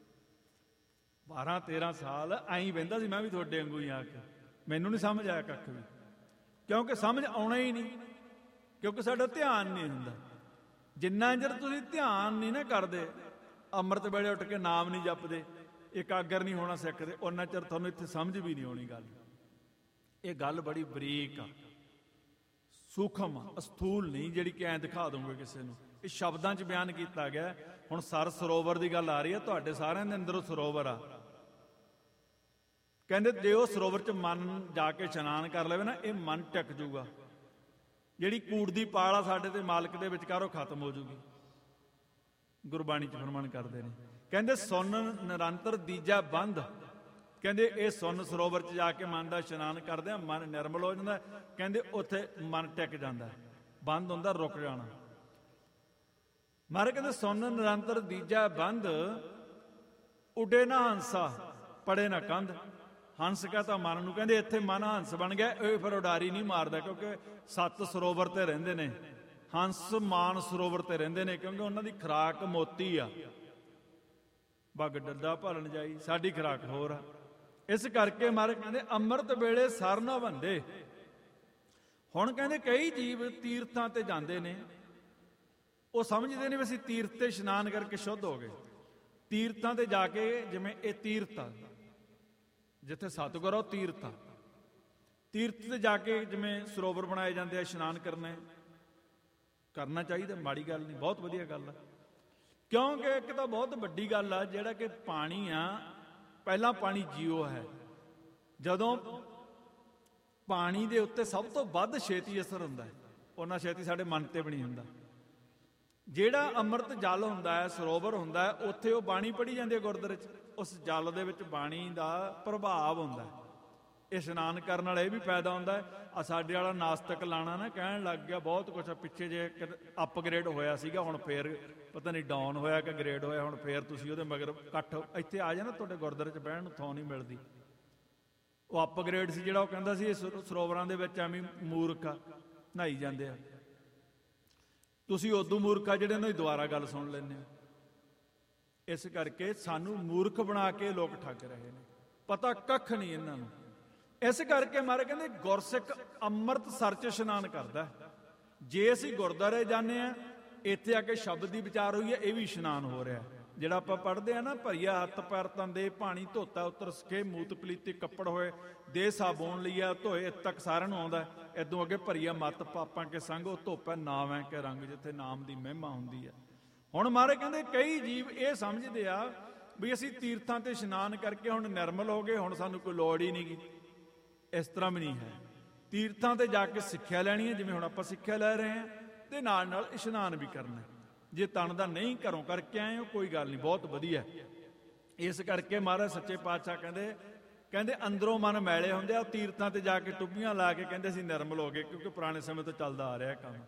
ਬਾਰਾਂ ਤੇਰਾਂ ਸਾਲ ਐਂ ਬਹਿੰਦਾ ਸੀ ਮੈਂ ਵੀ ਤੁਹਾਡੇ ਵਾਂਗੂ ਹੀ ਆ ਕੇ, ਮੈਨੂੰ ਨਹੀਂ ਸਮਝ ਆਇਆ ਕੱਖ ਵੀ, ਕਿਉਂਕਿ ਸਮਝ ਆਉਣਾ ਹੀ ਨਹੀਂ, ਕਿਉਂਕਿ ਸਾਡਾ ਧਿਆਨ ਨਹੀਂ ਹੁੰਦਾ। ਜਿੰਨਾ ਚਿਰ ਤੁਸੀਂ ਧਿਆਨ ਨਹੀਂ ਨਾ ਕਰਦੇ, ਅੰਮ੍ਰਿਤ ਵੇਲੇ ਉੱਠ ਕੇ ਨਾਮ ਨਹੀਂ ਜਪਦੇ, ਇਕਾਗਰ ਨਹੀਂ ਹੋਣਾ ਸਿੱਖਦੇ, ਉਹਨਾਂ ਚਿਰ ਤੁਹਾਨੂੰ ਇੱਥੇ ਸਮਝ ਵੀ ਨਹੀਂ ਆਉਣੀ ਗੱਲ। ਇਹ ਗੱਲ ਬੜੀ ਬਰੀਕ ਆ, ਸੂਖਮ, ਅਸਥੂਲ ਨਹੀਂ ਜਿਹੜੀ ਕਿ ਐਂ ਦਿਖਾ ਦੂੰਗੇ ਕਿਸੇ ਨੂੰ। ਇਹ ਸ਼ਬਦਾਂ 'ਚ ਬਿਆਨ ਕੀਤਾ ਗਿਆ। ਹੁਣ ਸਰ ਸਰੋਵਰ ਦੀ ਗੱਲ ਆ ਰਹੀ ਹੈ, ਤੁਹਾਡੇ ਸਾਰਿਆਂ ਦੇ ਅੰਦਰ ਉਹ ਸਰੋਵਰ ਆ। ਕਹਿੰਦੇ ਜੇ ਉਹ ਸਰੋਵਰ 'ਚ ਮਨ ਜਾ ਕੇ ਇਸ਼ਨਾਨ ਕਰ ਲਵੇ ਨਾ, ਇਹ ਮਨ ਟਿਕ ਜੂਗਾ। ਜਿਹੜੀ ਕੂੜ ਦੀ ਪਾਲ ਆ ਸਾਡੇ ਤੇ ਮਾਲਕ ਦੇ ਵਿਚਕਾਰ, ਉਹ ਖਤਮ ਹੋ ਜੂਗੀ। ਗੁਰਬਾਣੀ 'ਚ ਫਰਮਾਨ ਕਰਦੇ ਨੇ, ਕਹਿੰਦੇ ਸੁੰਨ ਨਿਰੰਤਰ ਦੀਜਾ ਬੰਦ। ਕਹਿੰਦੇ ਇਹ ਸੁੰਨ ਸਰੋਵਰ 'ਚ ਜਾ ਕੇ ਮਨ ਦਾ ਇਸ਼ਨਾਨ ਕਰਦੇ ਆ, ਮਨ ਨਿਰਮਲ ਹੋ ਜਾਂਦਾ। ਕਹਿੰਦੇ ਉੱਥੇ ਮਨ ਟਿਕ ਜਾਂਦਾ, ਬੰਦ ਹੁੰਦਾ, ਰੁਕ ਜਾਣਾ। ਮਾਰੇ ਕਹਿੰਦੇ ਸੁੰਨ ਨਿਰੰਤਰ ਦੀਜਾ ਬੰਦ, ਉੱਡੇ ਨਾ ਹੰਸਾ ਪੜੇ ਨਾ ਕੰਧ। ਹੰਸ ਕਹਤਾ ਮਨ ਨੂੰ, ਕਹਿੰਦੇ ਇੱਥੇ ਮਨ ਹੰਸ ਬਣ ਗਿਆ। ਇਹ ਫਿਰ ਉਡਾਰੀ ਨਹੀਂ ਮਾਰਦਾ, ਕਿਉਂਕਿ ਸੱਤ ਸਰੋਵਰ ਤੇ ਰਹਿੰਦੇ ਨੇ। ਹੰਸ ਮਾਨ ਸਰੋਵਰ ਤੇ ਰਹਿੰਦੇ ਨੇ, ਕਿਉਂਕਿ ਉਹਨਾਂ ਦੀ ਖੁਰਾਕ ਮੋਤੀ ਆ। ਬੱਗ ਡੱਡਾ ਭਾਲਣ ਜਾਈ, ਸਾਡੀ ਖੁਰਾਕ ਹੋਰ ਆ। ਇਸ ਕਰਕੇ ਮਹਾਰਾਜ ਕਹਿੰਦੇ ਅੰਮ੍ਰਿਤ ਵੇਲੇ ਸਰ ਨਾ ਬੰਦੇ। ਹੁਣ ਕਹਿੰਦੇ ਕਈ ਜੀਵ ਤੀਰਥਾਂ ਤੇ ਜਾਂਦੇ ਨੇ, ਉਹ ਸਮਝਦੇ ਨੇ ਵੀ ਅਸੀਂ ਤੀਰਥ ਤੇ ਇਸ਼ਨਾਨ ਕਰਕੇ ਸ਼ੁੱਧ ਹੋ ਗਏ। ਤੀਰਥਾਂ ਤੇ ਜਾ ਕੇ, ਜਿਵੇਂ ਇਹ ਤੀਰਥ ਆ ਜਿੱਥੇ ਸਤਿਗੁਰ ਆ, ਉਹ ਤੀਰਥ ਆ। ਤੀਰਥ ਤੇ ਜਾ ਕੇ ਜਿਵੇਂ ਸਰੋਵਰ ਬਣਾਏ ਜਾਂਦੇ ਆ, ਇਸ਼ਨਾਨ ਕਰਨਾ ਕਰਨਾ ਚਾਹੀਦਾ, ਮਾੜੀ ਗੱਲ ਨਹੀਂ, ਬਹੁਤ ਵਧੀਆ ਗੱਲ ਆ। ਕਿਉਂਕਿ ਇੱਕ ਤਾਂ ਬਹੁਤ ਵੱਡੀ ਗੱਲ ਆ, ਜਿਹੜਾ ਕਿ ਪਾਣੀ ਆ, ਪਹਿਲਾਂ ਪਾਣੀ ਜੀਓ ਹੈ। ਜਦੋਂ ਪਾਣੀ ਦੇ ਉੱਤੇ ਸਭ ਤੋਂ ਵੱਧ ਛੇਤੀ ਅਸਰ ਹੁੰਦਾ ਹੈ, ਉਹਨਾਂ ਛੇਤੀ ਸਾਡੇ ਮਨ ਤੇ ਵੀ ਨਹੀਂ ਹੁੰਦਾ। ਜਿਹੜਾ ਅੰਮ੍ਰਿਤ ਜਲ ਹੁੰਦਾ ਹੈ, ਸਰੋਵਰ ਹੁੰਦਾ ਹੈ, ਉੱਥੇ ਉਹ ਬਾਣੀ ਪੜ੍ਹੀ ਜਾਂਦੀ ਹੈ ਗੁਰਦੁਆਰੇ 'ਚ, ਉਸ ਜਲ ਦੇ ਵਿੱਚ ਬਾਣੀ ਦਾ ਪ੍ਰਭਾਵ ਹੁੰਦਾ ਹੈ। ਇਸ਼ਨਾਨ ਕਰਨ ਨਾਲ ਇਹ ਵੀ ਫਾਇਦਾ ਹੁੰਦਾ ਹੈ। ਆ ਸਾਡੇ ਵਾਲਾ ਨਾਸਤਕ ਲਾਣਾ ਨਾ ਕਹਿਣ ਲੱਗ ਗਿਆ ਬਹੁਤ ਕੁਛ, ਪਿੱਛੇ ਜੇ ਅਪਗ੍ਰੇਡ ਹੋਇਆ ਸੀਗਾ, ਹੁਣ ਫੇਰ ਪਤਾ ਨਹੀਂ ਡਾਊਨ ਹੋਇਆ ਕਿ ਗ੍ਰੇਡ ਹੋਇਆ, ਹੁਣ ਫੇਰ ਤੁਸੀਂ ਉਹਦੇ ਮਗਰ ਇਕੱਠ ਇੱਥੇ ਆ ਜਾਣਾ, ਤੁਹਾਡੇ ਗੁਰਦੁਆਰੇ 'ਚ ਬਹਿਣ ਨੂੰ ਥਾਂ ਨਹੀਂ ਮਿਲਦੀ। ਉਹ ਅਪਗ੍ਰੇਡ ਸੀ ਜਿਹੜਾ, ਉਹ ਕਹਿੰਦਾ ਸੀ ਇਹ ਸਰੋਵਰਾਂ ਦੇ ਵਿੱਚ ਐਵੇਂ ਮੂਰਖ ਆ ਨਹਾਈ ਜਾਂਦੇ ਆ। ਤੁਸੀਂ ਉਦੋਂ ਮੂਰਖ ਆ ਜਿਹੜੇ ਉਹਨਾਂ ਦੀ ਦੁਬਾਰਾ ਗੱਲ ਸੁਣ ਲੈਂਦੇ ਹੋ। ਇਸ ਕਰਕੇ ਸਾਨੂੰ ਮੂਰਖ ਬਣਾ ਕੇ ਲੋਕ ਠੱਗ ਰਹੇ ਨੇ, ਪਤਾ ਕੱਖ ਨਹੀਂ ਇਹਨਾਂ ਨੂੰ। ਇਸ ਕਰਕੇ ਮਾਰੇ ਕਹਿੰਦੇ ਗੁਰਸਿੱਖ ਅੰਮ੍ਰਿਤਸਰ 'ਚ ਇਸ਼ਨਾਨ ਕਰਦਾ। ਜੇ ਅਸੀਂ ਗੁਰਦੁਆਰੇ ਜਾਂਦੇ ਹਾਂ, ਇੱਥੇ ਆ ਕੇ ਸ਼ਬਦ ਦੀ ਵਿਚਾਰ ਹੋਈ ਹੈ, ਇਹ ਵੀ ਇਸ਼ਨਾਨ ਹੋ ਰਿਹਾ। ਜਿਹੜਾ ਆਪਾਂ ਪੜ੍ਹਦੇ ਆ ਨਾ, ਭਰੀਆ ਹੱਥ ਪੈਰ ਤੰਦੇ ਪਾਣੀ ਧੋਤਾ ਉਤਰ ਸਕੇ, ਮੂਤ ਪਲੀਤੇ ਕੱਪੜ ਹੋਏ ਦੇ ਸਾਬੂਨ ਲਈਆ ਧੋਏ, ਇੱਥੇ ਤੱਕ ਸਾਰਿਆਂ ਨੂੰ ਆਉਂਦਾ। ਇਦੋਂ ਅੱਗੇ ਭਰੀਆ ਮੱਤ ਪਾਪਾਂ ਕੇ ਸੰਗ ਉਹ ਧੋਪੈ ਨਾਮ ਹੈ ਕਿ ਰੰਗ, ਜਿੱਥੇ ਨਾਮ ਦੀ ਮਹਿਮਾ ਹੁੰਦੀ ਹੈ। ਹੁਣ ਮਾਰੇ ਕਹਿੰਦੇ ਕਈ ਜੀਵ ਇਹ ਸਮਝਦੇ ਆ ਵੀ ਅਸੀਂ ਤੀਰਥਾਂ ਤੇ ਇਸ਼ਨਾਨ ਕਰਕੇ ਹੁਣ ਨਿਰਮਲ ਹੋ ਗਏ, ਹੁਣ ਸਾਨੂੰ ਕੋਈ ਲੋੜ ਹੀ ਨਹੀਂ ਗੀ। ਇਸ ਤਰ੍ਹਾਂ ਵੀ ਨਹੀਂ ਹੈ। ਤੀਰਥਾਂ ਤੇ ਜਾ ਕੇ ਸਿੱਖਿਆ ਲੈਣੀ ਹੈ, ਜਿਵੇਂ ਹੁਣ ਆਪਾਂ ਸਿੱਖਿਆ ਲੈ ਰਹੇ ਹਾਂ, ਤੇ ਨਾਲ ਨਾਲ ਇਸ਼ਨਾਨ ਵੀ ਕਰਨਾ। ਜੇ ਤਨ ਦਾ ਨਹੀਂ ਘਰੋਂ ਕਰਕੇ ਆਏ ਹੋ, ਕੋਈ ਗੱਲ ਨਹੀਂ, ਬਹੁਤ ਵਧੀਆ। ਇਸ ਕਰਕੇ ਮਹਾਰਾਜ ਸੱਚੇ ਪਾਤਸ਼ਾਹ ਕਹਿੰਦੇ ਕਹਿੰਦੇ ਅੰਦਰੋਂ ਮਨ ਮੈਲੇ ਹੁੰਦੇ ਆ, ਤੀਰਥਾਂ ਤੇ ਜਾ ਕੇ ਟੁੱਬੀਆਂ ਲਾ ਕੇ ਕਹਿੰਦੇ ਅਸੀਂ ਨਿਰਮਲ ਹੋ ਗਏ, ਕਿਉਂਕਿ ਪੁਰਾਣੇ ਸਮੇਂ ਤੋਂ ਚੱਲਦਾ ਆ ਰਿਹਾ ਕੰਮ।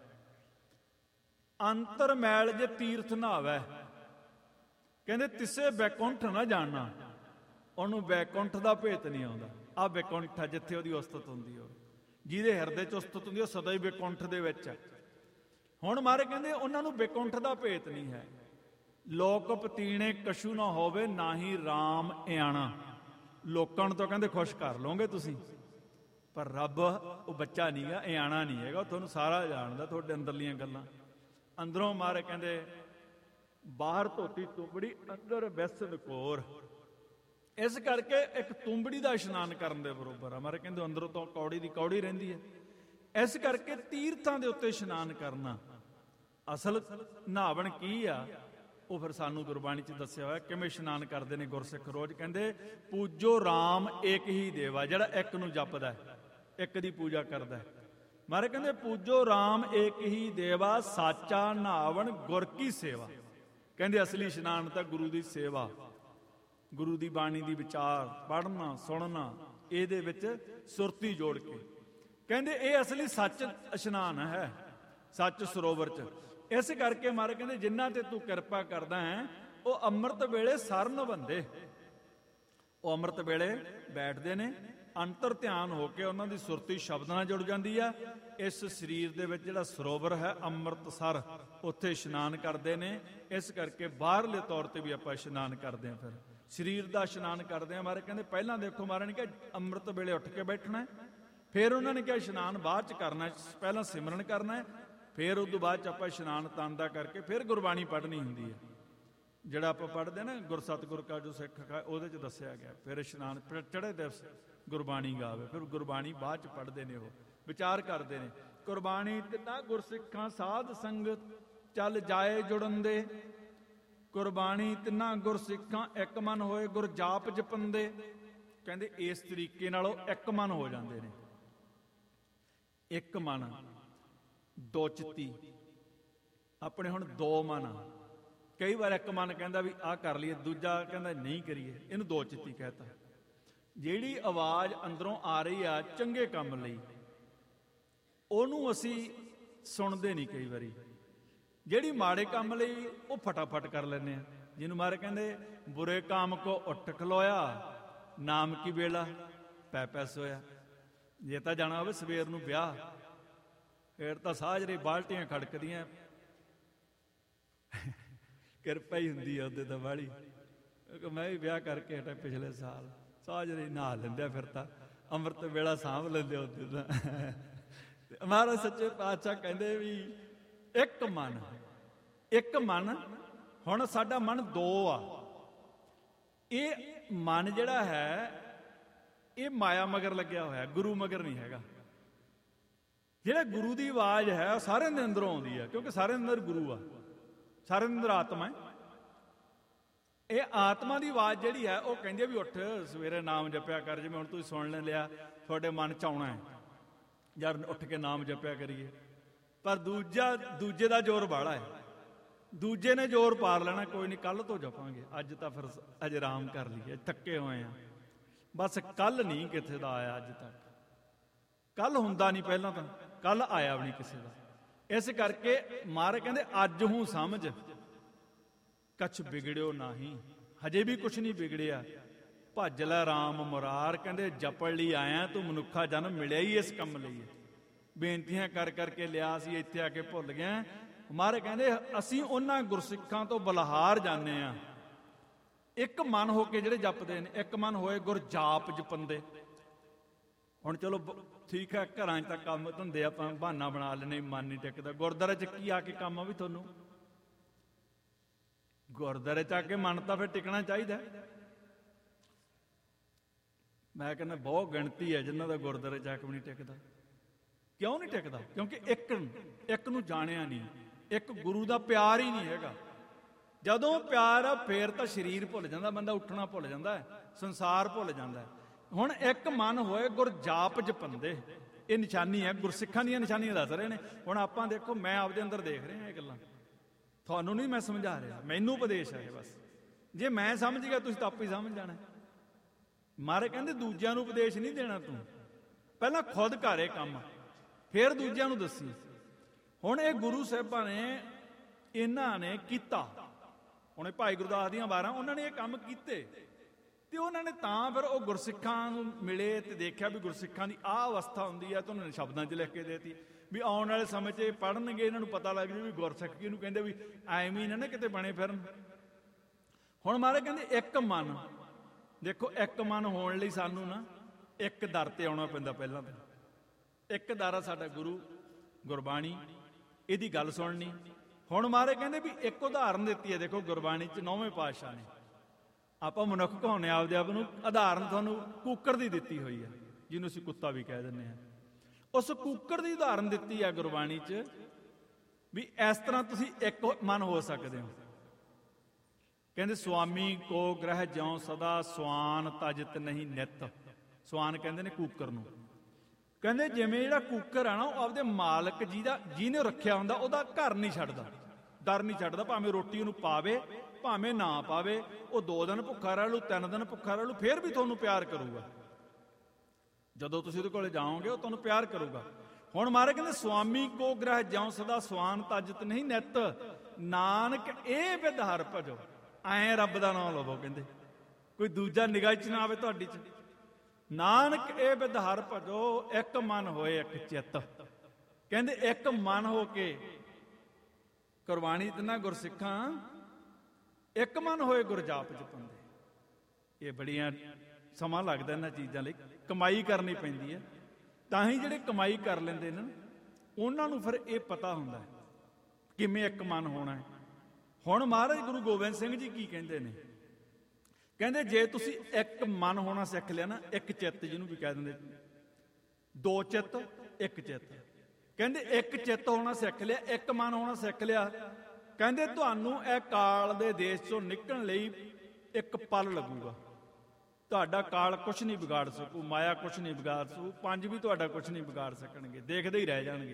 ਅੰਤਰ ਮੈਲ ਜੇ ਤੀਰਥ ਨਹਾਵੈ, ਕਹਿੰਦੇ ਤਿਸੇ ਬੈਕੁੰਠ ਨਾ ਜਾਣਨਾ, ਉਹਨੂੰ ਬੈਕੁੰਠ ਦਾ ਭੇਤ ਨਹੀਂ ਆਉਂਦਾ। ਆਹ ਬੈਕੁੰਠ ਆ ਜਿੱਥੇ ਉਹਦੀ ਉਸਤਤ ਹੁੰਦੀ ਹੋਵੇ, ਜਿਹਦੇ ਹਿਰਦੇ 'ਚ ਉਸਤਤ ਹੁੰਦੀ, ਉਹ ਸਦਾ ਹੀ ਬੈਕੁੰਠ ਦੇ ਵਿੱਚ ਹੈ। ਹੁਣ ਮਾਰੇ ਕਹਿੰਦੇ ਉਹਨਾਂ ਨੂੰ ਬੈਕੁੰਠ ਦਾ ਭੇਤ ਨਹੀਂ ਹੈ। ਲੋਕ ਪਤੀਣੇ ਕਛੂ ਨਾ ਹੋਵੇ, ਨਾ ਹੀ ਰਾਮ ਇਆਣਾ। ਲੋਕਾਂ ਨੂੰ ਤਾਂ ਕਹਿੰਦੇ ਖੁਸ਼ ਕਰ ਲਓਗੇ ਤੁਸੀਂ, ਪਰ ਰੱਬ ਉਹ ਬੱਚਾ ਨਹੀਂ ਗਾ, ਇਆਣਾ ਨਹੀਂ ਹੈਗਾ, ਉਹ ਤੁਹਾਨੂੰ ਸਾਰਾ ਜਾਣਦਾ, ਤੁਹਾਡੇ ਅੰਦਰਲੀਆਂ ਗੱਲਾਂ। ਅੰਦਰੋਂ ਮਾਰੇ ਕਹਿੰਦੇ ਬਾਹਰ ਧੋਤੀ ਤੁੰਬੜੀ, ਅੰਦਰ ਵਿਸ ਨਕੋਰ। ਇਸ ਕਰਕੇ ਇੱਕ ਤੁੰਬੜੀ ਦਾ ਇਸ਼ਨਾਨ ਕਰਨ ਦੇ ਬਰੋਬਰ ਆ। ਮਾਰੇ ਕਹਿੰਦੇ ਅੰਦਰੋਂ ਤੋਂ ਕੌੜੀ ਦੀ ਕੌੜੀ ਰਹਿੰਦੀ ਹੈ। ਇਸ ਕਰਕੇ ਤੀਰਥਾਂ ਦੇ ਉੱਤੇ ਇਸ਼ਨਾਨ ਕਰਨਾ, ਅਸਲ ਨਹਾਵਣ ਕੀ ਆ, ਉਹ ਫਿਰ ਸਾਨੂੰ ਗੁਰਬਾਣੀ 'ਚ ਦੱਸਿਆ ਹੋਇਆ ਕਿਵੇਂ ਇਸ਼ਨਾਨ ਕਰਦੇ ਨੇ ਗੁਰਸਿੱਖ ਰੋਜ਼। ਕਹਿੰਦੇ ਪੂਜੋ ਰਾਮ ਏਕ ਹੀ ਦੇਵਾ, ਜਿਹੜਾ ਇੱਕ ਨੂੰ ਜਪਦਾ, ਇੱਕ ਦੀ ਪੂਜਾ ਕਰਦਾ। ਮਾਰੇ ਕਹਿੰਦੇ ਪੂਜੋ ਰਾਮ ਏਕ ਹੀ ਦੇਵਾ, ਸਾਚਾ ਨਹਾਵਣ ਗੁਰ ਕੀ ਸੇਵਾ। ਕਹਿੰਦੇ ਅਸਲੀ ਇਸ਼ਨਾਨ ਤਾਂ ਗੁਰੂ ਦੀ ਸੇਵਾ, ਗੁਰੂ ਦੀ ਬਾਣੀ ਦੀ ਵਿਚਾਰ ਪੜ੍ਹਨਾ ਸੁਣਨਾ, ਇਹਦੇ ਵਿੱਚ ਸੁਰਤੀ ਜੋੜ ਕੇ। ਕਹਿੰਦੇ ਇਹ ਅਸਲੀ ਸੱਚ ਇਸ਼ਨਾਨ ਹੈ, ਸੱਚ ਸਰੋਵਰ 'ਚ। ਇਸ ਕਰਕੇ ਮਾਰੇ ਕਹਿੰਦੇ ਜਿਨ੍ਹਾਂ ਤੇ ਤੂੰ ਕਿਰਪਾ ਕਰਦਾ ਹੈ, ਉਹ ਅੰਮ੍ਰਿਤ ਵੇਲੇ ਸਰਨ ਬੰਦੇ। ਉਹ ਅੰਮ੍ਰਿਤ ਵੇਲੇ ਬੈਠਦੇ ਨੇ, ਅੰਤਰ ਧਿਆਨ ਹੋ ਕੇ ਉਹਨਾਂ ਦੀ ਸੁਰਤੀ ਸ਼ਬਦ ਨਾਲ ਜੁੜ ਜਾਂਦੀ ਆ। ਇਸ ਸਰੀਰ ਦੇ ਵਿੱਚ ਜਿਹੜਾ ਸਰੋਵਰ ਹੈ ਅੰਮ੍ਰਿਤਸਰ, ਉੱਥੇ ਇਸ਼ਨਾਨ ਕਰਦੇ ਨੇ। ਇਸ ਕਰਕੇ ਬਾਹਰਲੇ ਤੌਰ ਤੇ ਵੀ ਆਪਾਂ ਇਸ਼ਨਾਨ ਕਰਦੇ ਹਾਂ। ਫਿਰ ਸਰੀਰ ਦਾ ਇਸ਼ਨਾਨ ਕਰਦੇ ਹਾਂ। ਮਾਰੇ ਕਹਿੰਦੇ ਪਹਿਲਾਂ ਦੇਖੋ, ਮਾਰੇ ਨੇ ਕਿਹਾ ਅੰਮ੍ਰਿਤ ਵੇਲੇ ਉੱਠ ਕੇ ਬੈਠਣਾ, ਫਿਰ ਉਹਨਾਂ ਨੇ ਕਿਹਾ ਇਸ਼ਨਾਨ ਬਾਅਦ 'ਚ ਕਰਨਾ, ਪਹਿਲਾਂ ਸਿਮਰਨ ਕਰਨਾ, ਫਿਰ ਉਸ ਤੋਂ ਬਾਅਦ 'ਚ ਆਪਾਂ ਇਸ਼ਨਾਨ ਤਨ ਦਾ ਕਰਕੇ ਫਿਰ ਗੁਰਬਾਣੀ ਪੜ੍ਹਨੀ ਹੁੰਦੀ ਹੈ। ਜਿਹੜਾ ਆਪਾਂ ਪੜ੍ਹਦੇ ਨਾ ਗੁਰ ਸਤਿਗੁਰ ਕਾ ਜੋ ਸਿੱਖ ਕਾ, ਉਹਦੇ 'ਚ ਦੱਸਿਆ ਗਿਆ ਫਿਰ ਇਸ਼ਨਾਨ ਚੜ੍ਹੇ ਦਿਵਸ ਗੁਰਬਾਣੀ ਗਾਵੇ, ਫਿਰ ਗੁਰਬਾਣੀ ਬਾਅਦ 'ਚ ਪੜ੍ਹਦੇ ਨੇ, ਉਹ ਵਿਚਾਰ ਕਰਦੇ ਨੇ। ਗੁਰਬਾਣੀ ਤਿੰਨਾ ਗੁਰਸਿੱਖਾਂ ਸਾਧ ਸੰਗਤ ਚੱਲ ਜਾਏ ਜੁੜਨ ਦੇ, ਗੁਰਬਾਣੀ ਤਿੰਨਾ ਗੁਰਸਿੱਖਾਂ ਇੱਕ ਮਨ ਹੋਏ ਗੁਰ ਜਾਪ ਜਪੰਦੇ। ਕਹਿੰਦੇ ਇਸ ਤਰੀਕੇ ਨਾਲ ਉਹ ਇੱਕ ਮਨ ਹੋ ਜਾਂਦੇ ਨੇ। ਇੱਕ ਮਨ ਦੋ ਚਿੱਤੀ, ਆਪਣੇ ਹੁਣ ਦੋ ਮਨ ਆ। ਕਈ ਵਾਰ ਇੱਕ ਮਨ ਕਹਿੰਦਾ ਵੀ ਆਹ ਕਰ ਲਈਏ, ਦੂਜਾ ਕਹਿੰਦਾ ਨਹੀਂ ਕਰੀਏ, ਇਹਨੂੰ ਦੋ ਚਿੱਤੀ ਕਹਿਤਾ। ਜਿਹੜੀ ਆਵਾਜ਼ ਅੰਦਰੋਂ ਆ ਰਹੀ ਆ ਚੰਗੇ ਕੰਮ ਲਈ, ਉਹਨੂੰ ਅਸੀਂ ਸੁਣਦੇ ਨਹੀਂ ਕਈ ਵਾਰੀ। ਜਿਹੜੀ ਮਾੜੇ ਕੰਮ ਲਈ, ਉਹ ਫਟਾਫਟ ਕਰ ਲੈਂਦੇ ਆ। ਜਿਹਨੂੰ ਮਾਰੇ ਕਹਿੰਦੇ ਬੁਰੇ ਕਾਮ ਕੋ ਉੱਠ ਖਲੋਇਆ, ਨਾਮ ਕੀ ਵੇਲਾ ਪੈ ਪੈ ਸੋਇਆ। ਜੇ ਤਾਂ ਜਾਣਾ ਹੋਵੇ ਸਵੇਰ ਨੂੰ ਵਿਆਹ, ਫਿਰ ਤਾਂ ਸਾਜਰੇ ਬਾਲਟੀਆਂ ਖੜਕਦੀਆਂ, ਕਿਰਪਾ ਹੀ ਹੁੰਦੀ ਆ ਉਹਦੇ ਤਾਂ ਬਾਹਲੀ। ਮੈਂ ਵੀ ਵਿਆਹ ਕਰਕੇ ਹਟਿਆ ਪਿਛਲੇ ਸਾਲ, ਸਾਜਰੇ ਨਹਾ ਲੈਂਦੇ ਫਿਰ ਤਾਂ ਅੰਮ੍ਰਿਤ ਵੇਲਾ ਸਾਂਭ ਲੈਂਦੇ ਉਹਦੇ ਤਾਂ। ਮਹਾਰਾਜ ਸੱਚੇ ਪਾਤਸ਼ਾਹ ਕਹਿੰਦੇ ਵੀ ਇੱਕ ਮਨ, ਇੱਕ ਮਨ। ਹੁਣ ਸਾਡਾ ਮਨ ਦੋ ਆ। ਇਹ ਮਨ ਜਿਹੜਾ ਹੈ ਇਹ ਮਾਇਆ ਮਗਰ ਲੱਗਿਆ ਹੋਇਆ, ਗੁਰੂ ਮਗਰ ਨਹੀਂ ਹੈਗਾ। ਜਿਹੜਾ ਗੁਰੂ ਦੀ ਆਵਾਜ਼ ਹੈ ਉਹ ਸਾਰਿਆਂ ਦੇ ਅੰਦਰੋਂ ਆਉਂਦੀ ਹੈ, ਕਿਉਂਕਿ ਸਾਰਿਆਂ ਦੇ ਅੰਦਰ ਗੁਰੂ ਆ, ਸਾਰਿਆਂ ਦੇ ਅੰਦਰ ਆਤਮਾ ਹੈ। ਇਹ ਆਤਮਾ ਦੀ ਆਵਾਜ਼ ਜਿਹੜੀ ਹੈ ਉਹ ਕਹਿੰਦੀ ਹੈ ਵੀ ਉੱਠ ਸਵੇਰੇ ਨਾਮ ਜਪਿਆ ਕਰ। ਜਿਵੇਂ ਹੁਣ ਤੁਸੀਂ ਸੁਣ ਲੈ ਲਿਆ, ਤੁਹਾਡੇ ਮਨ 'ਚ ਆਉਣਾ ਹੈ ਯਾਰ ਉੱਠ ਕੇ ਨਾਮ ਜਪਿਆ ਕਰੀਏ, ਪਰ ਦੂਜਾ ਦੂਜੇ ਦਾ ਜ਼ੋਰ ਬਾਹਲਾ ਹੈ, ਦੂਜੇ ਨੇ ਜ਼ੋਰ ਪਾਰ ਲੈਣਾ। ਕੋਈ ਨਹੀਂ, ਕੱਲ ਤੋਂ ਜਪਾਂਗੇ, ਅੱਜ ਤਾਂ ਫਿਰ ਅਜੇ ਆਰਾਮ ਕਰ ਲਈਏ, ਥੱਕੇ ਹੋਏ ਆ। ਬਸ ਕੱਲ ਨਹੀਂ ਕਿੱਥੇ ਦਾ ਆਇਆ ਅੱਜ ਤੱਕ, ਕੱਲ ਹੁੰਦਾ ਨਹੀਂ, ਪਹਿਲਾਂ ਤਾਂ ਕੱਲ ਆਇਆ ਵੀ ਨਹੀਂ ਕਿਸੇ ਦਾ। ਇਸ ਕਰਕੇ ਮਹਾਰਾਜ ਕਹਿੰਦੇ ਅੱਜ ਹੂੰ ਸਮਝ ਕਛ ਵਿਗੜਿਓ ਨਹੀਂ, ਹਜੇ ਵੀ ਕੁਛ ਨਹੀਂ ਵਿਗੜਿਆ। ਭੱਜ ਲੈ ਰਾਮ ਮੁਰਾਰ, ਕਹਿੰਦੇ ਜਪਣ ਲਈ ਆਇਆ ਤੂੰ, ਮਨੁੱਖਾ ਜਨਮ ਮਿਲਿਆ ਹੀ ਇਸ ਕੰਮ ਲਈ। ਬੇਨਤੀਆਂ ਕਰ ਕਰਕੇ ਲਿਆ ਸੀ, ਇੱਥੇ ਆ ਕੇ ਭੁੱਲ ਗਿਆ। ਮਹਾਰਾਜ ਕਹਿੰਦੇ ਅਸੀਂ ਉਹਨਾਂ ਗੁਰਸਿੱਖਾਂ ਤੋਂ ਬਲਹਾਰ ਜਾਂਦੇ ਆ, ਇੱਕ ਮਨ ਹੋ ਕੇ ਜਿਹੜੇ ਜਪਦੇ ਨੇ, ਇੱਕ ਮਨ ਹੋਏ ਗੁਰ ਜਾਪ ਜਪੰਦੇ। ਹੁਣ ਚਲੋ ਠੀਕ ਹੈ, ਘਰਾਂ 'ਚ ਤਾਂ ਕੰਮ ਧੰਦੇ ਆਪਾਂ ਬਹਾਨਾ ਬਣਾ ਲੈਣੇ, ਮਨ ਨਹੀਂ ਟਿਕਦਾ। ਗੁਰਦੁਆਰੇ 'ਚ ਕੀ ਆ ਕੇ ਕੰਮ ਆ ਵੀ ਤੁਹਾਨੂੰ? ਗੁਰਦੁਆਰੇ 'ਚ ਆ ਕੇ ਮਨ ਤਾਂ ਫਿਰ ਟਿਕਣਾ ਚਾਹੀਦਾ। ਮੈਂ ਕਹਿੰਦਾ ਬਹੁਤ ਗਿਣਤੀ ਹੈ ਜਿਨ੍ਹਾਂ ਦਾ ਗੁਰਦੁਆਰੇ 'ਚ ਆ ਕੇ ਵੀ ਨਹੀਂ ਟਿਕਦਾ। ਕਿਉਂ ਨਹੀਂ ਟਿਕਦਾ? ਕਿਉਂਕਿ ਇੱਕ ਇੱਕ ਨੂੰ ਜਾਣਿਆ ਨਹੀਂ, ਇੱਕ ਗੁਰੂ ਦਾ ਪਿਆਰ ਹੀ ਨਹੀਂ ਹੈਗਾ। ਜਦੋਂ ਪਿਆਰ ਆ ਫੇਰ ਤਾਂ ਸਰੀਰ ਭੁੱਲ ਜਾਂਦਾ ਬੰਦਾ, ਉੱਠਣਾ ਭੁੱਲ ਜਾਂਦਾ ਹੈ, ਸੰਸਾਰ ਭੁੱਲ ਜਾਂਦਾ ਹੈ। ਹੁਣ ਇੱਕ ਮਨ ਹੋਏ ਗੁਰ ਜਾਪ ਜਪੰਦੇ, ਇਹ ਨਿਸ਼ਾਨੀ ਹੈ, ਗੁਰਸਿੱਖਾਂ ਦੀਆਂ ਨਿਸ਼ਾਨੀਆਂ ਦੱਸ ਰਹੇ ਨੇ। ਹੁਣ ਆਪਾਂ ਦੇਖੋ, ਮੈਂ ਆਪਦੇ ਅੰਦਰ ਦੇਖ ਰਿਹਾ ਇਹ ਗੱਲਾਂ, ਤੁਹਾਨੂੰ ਨਹੀਂ ਮੈਂ ਸਮਝਾ ਰਿਹਾ, ਮੈਨੂੰ ਉਪਦੇਸ਼ ਹੈ ਬਸ। ਜੇ ਮੈਂ ਸਮਝ ਗਿਆ ਤੁਸੀਂ ਤਾਂ ਆਪੇ ਸਮਝ ਜਾਣਾ। ਮਾਰੇ ਕਹਿੰਦੇ ਦੂਜਿਆਂ ਨੂੰ ਉਪਦੇਸ਼ ਨਹੀਂ ਦੇਣਾ, ਤੂੰ ਪਹਿਲਾਂ ਖੁਦ ਘਰੇ ਕੰਮ, ਫਿਰ ਦੂਜਿਆਂ ਨੂੰ ਦੱਸੀ। ਹੁਣ ਇਹ ਗੁਰੂ ਸਾਹਿਬਾਂ ਨੇ ਇਹਨਾਂ ਨੇ ਕੀਤਾ, ਹੁਣ ਇਹ ਭਾਈ ਗੁਰਦਾਸ ਦੀਆਂ ਵਾਰਾਂ, ਉਹਨਾਂ ਨੇ ਇਹ ਕੰਮ ਕੀਤੇ ਤੇ ਉਹਨਾਂ ਨੇ ਤਾਂ ਫਿਰ ਉਹ ਗੁਰਸਿੱਖਾਂ ਨੂੰ ਮਿਲੇ ਤੇ ਦੇਖਿਆ ਵੀ ਗੁਰਸਿੱਖਾਂ ਦੀ ਆਹ ਅਵਸਥਾ ਹੁੰਦੀ ਹੈ, ਤੇ ਉਹਨਾਂ ਨੇ ਸ਼ਬਦਾਂ 'ਚ ਲਿਖ ਕੇ ਦੇਤੀ ਵੀ ਆਉਣ ਵਾਲੇ ਸਮੇਂ 'ਚ ਇਹ ਪੜ੍ਹਨਗੇ, ਇਹਨਾਂ ਨੂੰ ਪਤਾ ਲੱਗ ਜੂ ਵੀ ਗੁਰਸਿੱਖ ਕਿਹਨੂੰ ਕਹਿੰਦੇ, ਵੀ ਐਵੇਂ ਹੀ ਨਾ ਕਿਤੇ ਬਣੇ ਫਿਰਨ। ਹੁਣ ਮਹਾਰਾਜ ਕਹਿੰਦੇ ਇੱਕ ਮਨ, ਦੇਖੋ ਇੱਕ ਮਨ ਹੋਣ ਲਈ ਸਾਨੂੰ ਨਾ ਇੱਕ ਦਰ ਤੇ ਆਉਣਾ ਪੈਂਦਾ। ਪਹਿਲਾਂ ਤਾਂ ਇੱਕ ਦਰ ਆ ਸਾਡਾ ਗੁਰੂ, ਗੁਰਬਾਣੀ, ਇਹਦੀ ਗੱਲ ਸੁਣਨੀ। ਹੁਣ ਮਹਾਰਾਜ ਕਹਿੰਦੇ ਵੀ ਇੱਕ ਉਦਾਹਰਨ ਦਿੱਤੀ ਹੈ, ਦੇਖੋ ਗੁਰਬਾਣੀ 'ਚ ਨੌਵੇਂ ਪਾਤਸ਼ਾਹ ਨੇ। ਆਪਾਂ ਮਨੁੱਖ ਕਹਾਉਂਦੇ ਆਪਦੇ ਆਪ ਨੂੰ, ਉਦਾਹਰਨ ਤੁਹਾਨੂੰ ਕੂਕਰ ਦੀ ਦਿੱਤੀ ਹੋਈ ਹੈ, ਜਿਹਨੂੰ ਅਸੀਂ ਕੁੱਤਾ ਵੀ ਕਹਿ ਦਿੰਦੇ ਹਾਂ। ਉਸ ਕੂਕਰ ਦੀ ਉਦਾਹਰਨ ਦਿੱਤੀ ਹੈ ਗੁਰਬਾਣੀ 'ਚ, ਵੀ ਇਸ ਤਰ੍ਹਾਂ ਤੁਸੀਂ ਇੱਕ ਮਨ ਹੋ ਸਕਦੇ ਹੋ। ਕਹਿੰਦੇ ਸੁਆਮੀ ਕੋ ਗ੍ਰਹਿ ਜਿਉ ਸਦਾ, ਸਵਾਨ ਤਜਤ ਨਹੀਂ ਨਿਤ। ਸਵਾਨ ਕਹਿੰਦੇ ਨੇ ਕੂਕਰ ਨੂੰ। ਕਹਿੰਦੇ ਜਿਵੇਂ ਜਿਹੜਾ ਕੂਕਰ ਆ ਨਾ, ਉਹ ਆਪਦੇ ਮਾਲਕ ਜਿਹਦਾ ਜਿਹਨੇ ਰੱਖਿਆ ਹੁੰਦਾ ਉਹਦਾ ਘਰ ਨਹੀਂ ਛੱਡਦਾ, ਦਰ ਨਹੀਂ ਛੱਡਦਾ। ਭਾਵੇਂ ਰੋਟੀ ਉਹਨੂੰ ਪਾਵੇ ਭਾਵੇਂ ਨਾ ਪਾਵੇ, ਉਹ ਦੋ ਦਿਨ ਭੁੱਖਾ ਰਹਿ ਲੂ, ਤਿੰਨ ਦਿਨ ਭੁੱਖਾ ਰਹਿ ਲੂ, ਫਿਰ ਵੀ ਤੁਹਾਨੂੰ ਪਿਆਰ ਕਰੂਗਾ। ਜਦੋਂ ਤੁਸੀਂ ਉਹਦੇ ਕੋਲੇ ਜਾਓਗੇ ਉਹ ਤੁਹਾਨੂੰ ਪਿਆਰ ਕਰੂਗਾ। ਹੁਣ ਮਹਾਰਾਜ ਕਹਿੰਦੇ ਸੁਆਮੀ ਕੋ ਗ੍ਰਹਿ ਜਿਉ ਸਦਾ, ਸਵਾਨ ਤਜਤ ਨਹੀਂ ਨਿਤ। ਨਾਨਕ ਇਹ ਵਿਦ ਹਰਿ ਭਜੋ, ਐਂ ਰੱਬ ਦਾ ਨਾਮ ਲਵੋ। ਕਹਿੰਦੇ ਕੋਈ ਦੂਜਾ ਨਿਗਾਹ 'ਚ ਨਾ ਆਵੇ ਤੁਹਾਡੀ 'ਚ। ਨਾਨਕ ਇਹ ਵਿਦ ਹਰਿ ਭਜੋ, ਇੱਕ ਮਨ ਹੋਏ ਇੱਕ ਚਿੱਤ। ਕਹਿੰਦੇ ਇੱਕ ਮਨ ਹੋ ਕੇ ਗੁਰਬਾਣੀ ਤੇ ਨਾ ਗੁਰਸਿੱਖਾਂ ਇੱਕ ਮਨ ਹੋਏ ਗੁਰ ਜਾਪ ਜਪੰਦੇ। ਇਹ ਬੜੀਆਂ ਸਮਾਂ ਲੱਗਦਾ ਇਹਨਾਂ ਚੀਜ਼ਾਂ ਲਈ, ਕਮਾਈ ਕਰਨੀ ਪੈਂਦੀ ਹੈ। ਤਾਂ ਹੀ ਜਿਹੜੇ ਕਮਾਈ ਕਰ ਲੈਂਦੇ ਨੇ ਉਹਨਾਂ ਨੂੰ ਫਿਰ ਇਹ ਪਤਾ ਹੁੰਦਾ ਕਿਵੇਂ ਇੱਕ ਮਨ ਹੋਣਾ ਹੈ। ਹੁਣ ਮਹਾਰਾਜ ਗੁਰੂ ਗੋਬਿੰਦ ਸਿੰਘ ਜੀ ਕੀ ਕਹਿੰਦੇ ਨੇ? ਕਹਿੰਦੇ ਜੇ ਤੁਸੀਂ ਇੱਕ ਮਨ ਹੋਣਾ ਸਿੱਖ ਲਿਆ ਨਾ, ਇੱਕ ਚਿੱਤ ਜਿਹਨੂੰ ਵੀ ਕਹਿ ਦਿੰਦੇ, ਦੋ ਚਿੱਤ ਇੱਕ ਚਿੱਤ, ਕਹਿੰਦੇ ਇੱਕ ਚਿੱਤ ਹੋਣਾ ਸਿੱਖ ਲਿਆ, ਇੱਕ ਮਨ ਹੋਣਾ ਸਿੱਖ ਲਿਆ, ਕਹਿੰਦੇ ਤੁਹਾਨੂੰ ਇਹ ਕਾਲ ਦੇ ਦੇਸ਼ ਚੋਂ ਨਿਕਲਣ ਲਈ ਇੱਕ ਪਲ ਲੱਗੂਗਾ। ਤੁਹਾਡਾ ਕਾਲ ਕੁਛ ਨਹੀਂ ਵਿਗਾੜ ਸਕੂ, ਮਾਇਆ ਕੁਛ ਨਹੀਂ ਵਿਗਾੜ ਸਕੂ, ਪੰਜ ਵੀ ਤੁਹਾਡਾ ਕੁਛ ਨਹੀਂ ਵਿਗਾੜ ਸਕਣਗੇ, ਦੇਖਦੇ ਹੀ ਰਹਿ ਜਾਣਗੇ।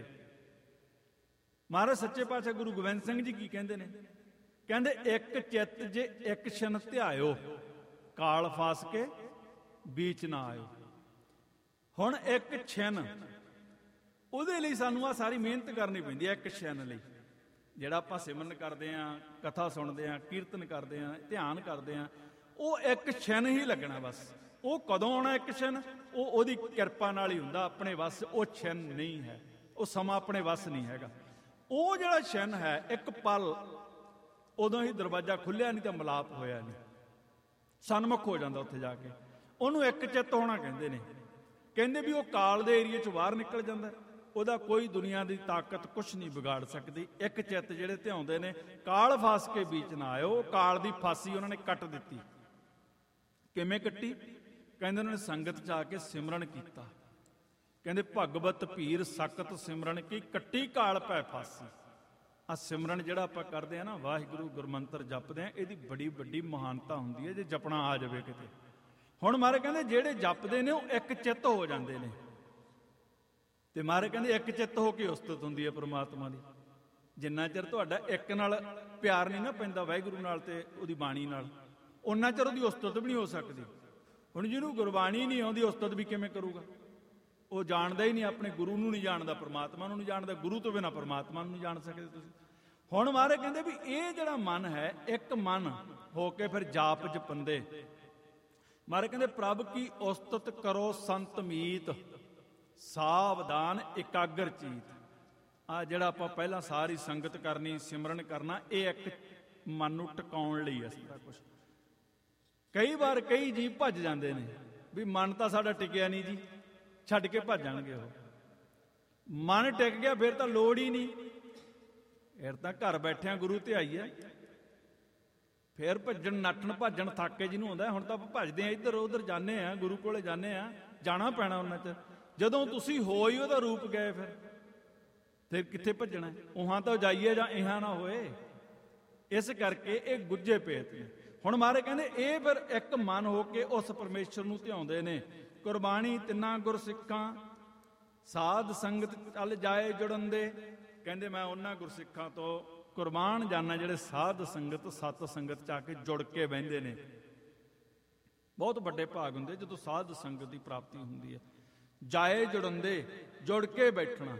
ਮਹਾਰਾਜ ਸੱਚੇ ਪਾਤਸ਼ਾਹ ਗੁਰੂ ਗੋਬਿੰਦ ਸਿੰਘ ਜੀ ਕੀ ਕਹਿੰਦੇ ਨੇ? ਕਹਿੰਦੇ ਇੱਕ ਚਿੱਤ ਜੇ ਇੱਕ ਛਿਨ ਧਿਆਇਓ, ਕਾਲ ਫਾਸ ਕੇ ਬੀਚ ਨਾ ਆਇਓ। ਹੁਣ ਇੱਕ ਛਿਨ, ਉਹਦੇ ਲਈ ਸਾਨੂੰ ਆ ਸਾਰੀ ਮਿਹਨਤ ਕਰਨੀ ਪੈਂਦੀ ਹੈ। ਇੱਕ ਛਿਨ ਲਈ ਜਿਹੜਾ ਆਪਾਂ ਸਿਮਰਨ ਕਰਦੇ ਹਾਂ, ਕਥਾ ਸੁਣਦੇ ਹਾਂ, ਕੀਰਤਨ ਕਰਦੇ ਹਾਂ, ਧਿਆਨ ਕਰਦੇ ਹਾਂ, ਉਹ ਇੱਕ ਛਿਨ ਹੀ ਲੱਗਣਾ ਬਸ। ਉਹ ਕਦੋਂ ਆਉਣਾ ਇੱਕ ਛਿਨ? ਉਹ ਉਹਦੀ ਕਿਰਪਾ ਨਾਲ ਹੀ ਹੁੰਦਾ, ਆਪਣੇ ਵੱਸ ਉਹ ਛਿਨ ਨਹੀਂ ਹੈ। ਉਹ ਸਮਾਂ ਆਪਣੇ ਵੱਸ ਨਹੀਂ ਹੈਗਾ। ਉਹ ਜਿਹੜਾ ਛਿਨ ਹੈ, ਇੱਕ ਪਲ ਉਦੋਂ ਹੀ ਦਰਵਾਜ਼ਾ ਖੁੱਲਿਆ ਨਹੀਂ ਤਾਂ ਮਿਲਾਪ ਹੋਇਆ ਨਹੀਂ, ਸਨਮੁਖ ਹੋ ਜਾਂਦਾ ਉੱਥੇ ਜਾ ਕੇ। ਉਹਨੂੰ ਇੱਕ ਚਿੱਤ ਹੋਣਾ ਕਹਿੰਦੇ ਨੇ। ਕਹਿੰਦੇ ਵੀ ਉਹ ਕਾਲ ਦੇ ਏਰੀਏ 'ਚ ਬਾਹਰ ਨਿਕਲ ਜਾਂਦਾ, ਉਹਦਾ ਕੋਈ ਦੁਨੀਆ ਦੀ ਤਾਕਤ ਕੁਛ ਨਹੀਂ ਵਿਗਾੜ ਸਕਦੀ। ਇੱਕ ਚਿੱਤ ਜਿਹੜੇ ਧਿਆਉਂਦੇ ਨੇ, ਕਾਲ ਫਾਸ ਕੇ ਵਿੱਚ ਨਾ ਆਇਓ, ਉਹ ਕਾਲ ਦੀ ਫਾਸੀ ਉਹਨਾਂ ਨੇ ਕੱਟ ਦਿੱਤੀ। ਕਿਵੇਂ ਕੱਟੀ? ਕਹਿੰਦੇ ਉਹਨਾਂ ਨੇ ਸੰਗਤ 'ਚ ਆ ਕੇ ਸਿਮਰਨ ਕੀਤਾ। ਕਹਿੰਦੇ ਭਗਵਤ ਭੀਰ ਸਖਤ ਸਿਮਰਨ ਕੀ, ਕੱਟੀ ਕਾਲ ਪੈ ਫਾਸੀ। ਆ ਸਿਮਰਨ ਜਿਹੜਾ ਆਪਾਂ ਕਰਦੇ ਆ ਨਾ, ਵਾਹਿਗੁਰੂ ਗੁਰਮੰਤਰ ਜਪਦੇ ਆ, ਇਹਦੀ ਬੜੀ ਵੱਡੀ ਮਹਾਨਤਾ ਹੁੰਦੀ ਹੈ ਜੇ ਜਪਣਾ ਆ ਜਾਵੇ ਕਿਤੇ। ਹੁਣ ਮਹਾਰਾਜ ਕਹਿੰਦੇ ਜਿਹੜੇ ਜਪਦੇ ਨੇ ਉਹ ਇੱਕ ਚਿੱਤ ਹੋ ਜਾਂਦੇ ਨੇ। ਤੇ ਮਹਾਰਾਜ ਕਹਿੰਦੇ ਇੱਕ ਚਿੱਤ ਹੋ ਕੇ ਉਸਤਤ ਹੁੰਦੀ ਹੈ ਪ੍ਰਮਾਤਮਾ ਦੀ। ਜਿੰਨਾ ਚਿਰ ਤੁਹਾਡਾ ਇੱਕ ਨਾਲ ਪਿਆਰ ਨਹੀਂ ਨਾ ਪੈਂਦਾ ਵਾਹਿਗੁਰੂ ਨਾਲ ਤੇ ਉਹਦੀ ਬਾਣੀ ਨਾਲ, ਉਨਾ ਚਿਰ ਉਹਦੀ ਉਸਤਤ ਵੀ ਨਹੀਂ ਹੋ ਸਕਦੀ। ਹੁਣ ਜਿਹਨੂੰ ਗੁਰਬਾਣੀ ਨਹੀਂ ਆਉਂਦੀ, ਉਸਤਤ ਵੀ ਕਿਵੇਂ ਕਰੂਗਾ? ਉਹ ਜਾਣਦਾ ਹੀ ਨਹੀਂ, ਆਪਣੇ ਗੁਰੂ ਨੂੰ ਨਹੀਂ ਜਾਣਦਾ, ਪਰਮਾਤਮਾ ਨੂੰ ਨਹੀਂ ਜਾਣਦਾ। ਗੁਰੂ ਤੋਂ ਬਿਨਾਂ ਪਰਮਾਤਮਾ ਨੂੰ ਨਹੀਂ ਜਾਣ ਸਕਦੇ ਤੁਸੀਂ। ਹੁਣ ਮਹਾਰਾਜ ਕਹਿੰਦੇ ਵੀ ਇਹ ਜਿਹੜਾ ਮਨ ਹੈ, ਇੱਕ ਮਨ ਹੋ ਕੇ ਫਿਰ ਜਾਪ ਜਪੰਦੇ। ਮਹਾਰਾਜ ਕਹਿੰਦੇ ਪ੍ਰਭ ਕੀ ਉਸਤਤ ਕਰੋ ਸੰਤ ਮੀਤ, ਸਾਵਧਾਨ ਇਕਾਗਰ ਚੀਤ। ਆ ਜਿਹੜਾ ਆਪਾਂ ਪਹਿਲਾਂ ਸਾਰੀ ਸੰਗਤ ਕਰਨੀ, ਸਿਮਰਨ ਕਰਨਾ, ਇਹ ਇੱਕ ਮਨ ਨੂੰ ਟਿਕਾਉਣ ਲਈ ਹੈ ਸਾਰਾ ਕੁਛ। ਕਈ ਵਾਰ ਕਈ ਜੀਵ ਭੱਜ ਜਾਂਦੇ ਨੇ ਵੀ ਮਨ ਤਾਂ ਸਾਡਾ ਟਿਕਿਆ ਨਹੀਂ ਜੀ, ਛੱਡ ਕੇ ਭੱਜ ਜਾਣਗੇ। ਉਹ ਮਨ ਟਿਕ ਗਿਆ ਫਿਰ ਤਾਂ ਲੋੜ ਹੀ ਨਹੀਂ, ਫਿਰ ਤਾਂ ਘਰ ਬੈਠਿਆਂ ਗੁਰੂ ਤੇ ਆਈਏ। ਫਿਰ ਭੱਜਣ ਨੱਠਣ ਭੱਜਣ ਥੱਕੇ ਜਿਹਨੂੰ ਹੁੰਦਾ। ਹੁਣ ਤਾਂ ਆਪਾਂ ਭੱਜਦੇ ਆ, ਇੱਧਰ ਉੱਧਰ ਜਾਂਦੇ ਆ, ਗੁਰੂ ਕੋਲੇ ਜਾਂਦੇ ਆ, ਜਾਣਾ ਪੈਣਾ ਉਹਨਾਂ 'ਚ। ਜਦੋਂ ਤੁਸੀਂ ਹੋ ਹੀ ਉਹਦਾ ਰੂਪ ਗਏ, ਫਿਰ ਫਿਰ ਕਿੱਥੇ ਭੱਜਣਾ? ਉਹਾਂ ਤਾਂ ਜਾਈਏ ਜਾਂ ਇਹਾਂ ਨਾ ਹੋਏ। ਇਸ ਕਰਕੇ ਇਹ ਗੁੱਜੇ ਪੇਤ ਨੇ। ਹੁਣ ਮਹਾਰਾਜ ਕਹਿੰਦੇ ਇਹ ਫਿਰ ਇੱਕ ਮਨ ਹੋ ਕੇ ਉਸ ਪਰਮੇਸ਼ਰ ਨੂੰ ਧਿਆਉਂਦੇ ਨੇ। ਕੁਰਬਾਨੀ ਤਿੰਨਾਂ ਗੁਰ ਸਿੱਖਾਂ, ਸਾਧ ਸੰਗਤ ਚੱਲ ਜਾਏ ਜੁੜਨ ਦੇ। ਕਹਿੰਦੇ ਮੈਂ ਉਹਨਾਂ ਗੁਰਸਿੱਖਾਂ ਤੋਂ ਕੁਰਬਾਨ ਜਾਨਾ ਜਿਹੜੇ ਸਾਧ ਸੰਗਤ ਸਤ ਸੰਗਤ 'ਚ ਆ ਕੇ ਜੁੜ ਕੇ ਬਹਿੰਦੇ ਨੇ। ਬਹੁਤ ਵੱਡੇ ਭਾਗ ਹੁੰਦੇ ਜਦੋਂ ਸਾਧ ਸੰਗਤ ਦੀ ਪ੍ਰਾਪਤੀ ਹੁੰਦੀ ਹੈ। ਜਾਏ ਜੁੜਨਦੇ, ਜੁੜ ਕੇ ਬੈਠਣਾ।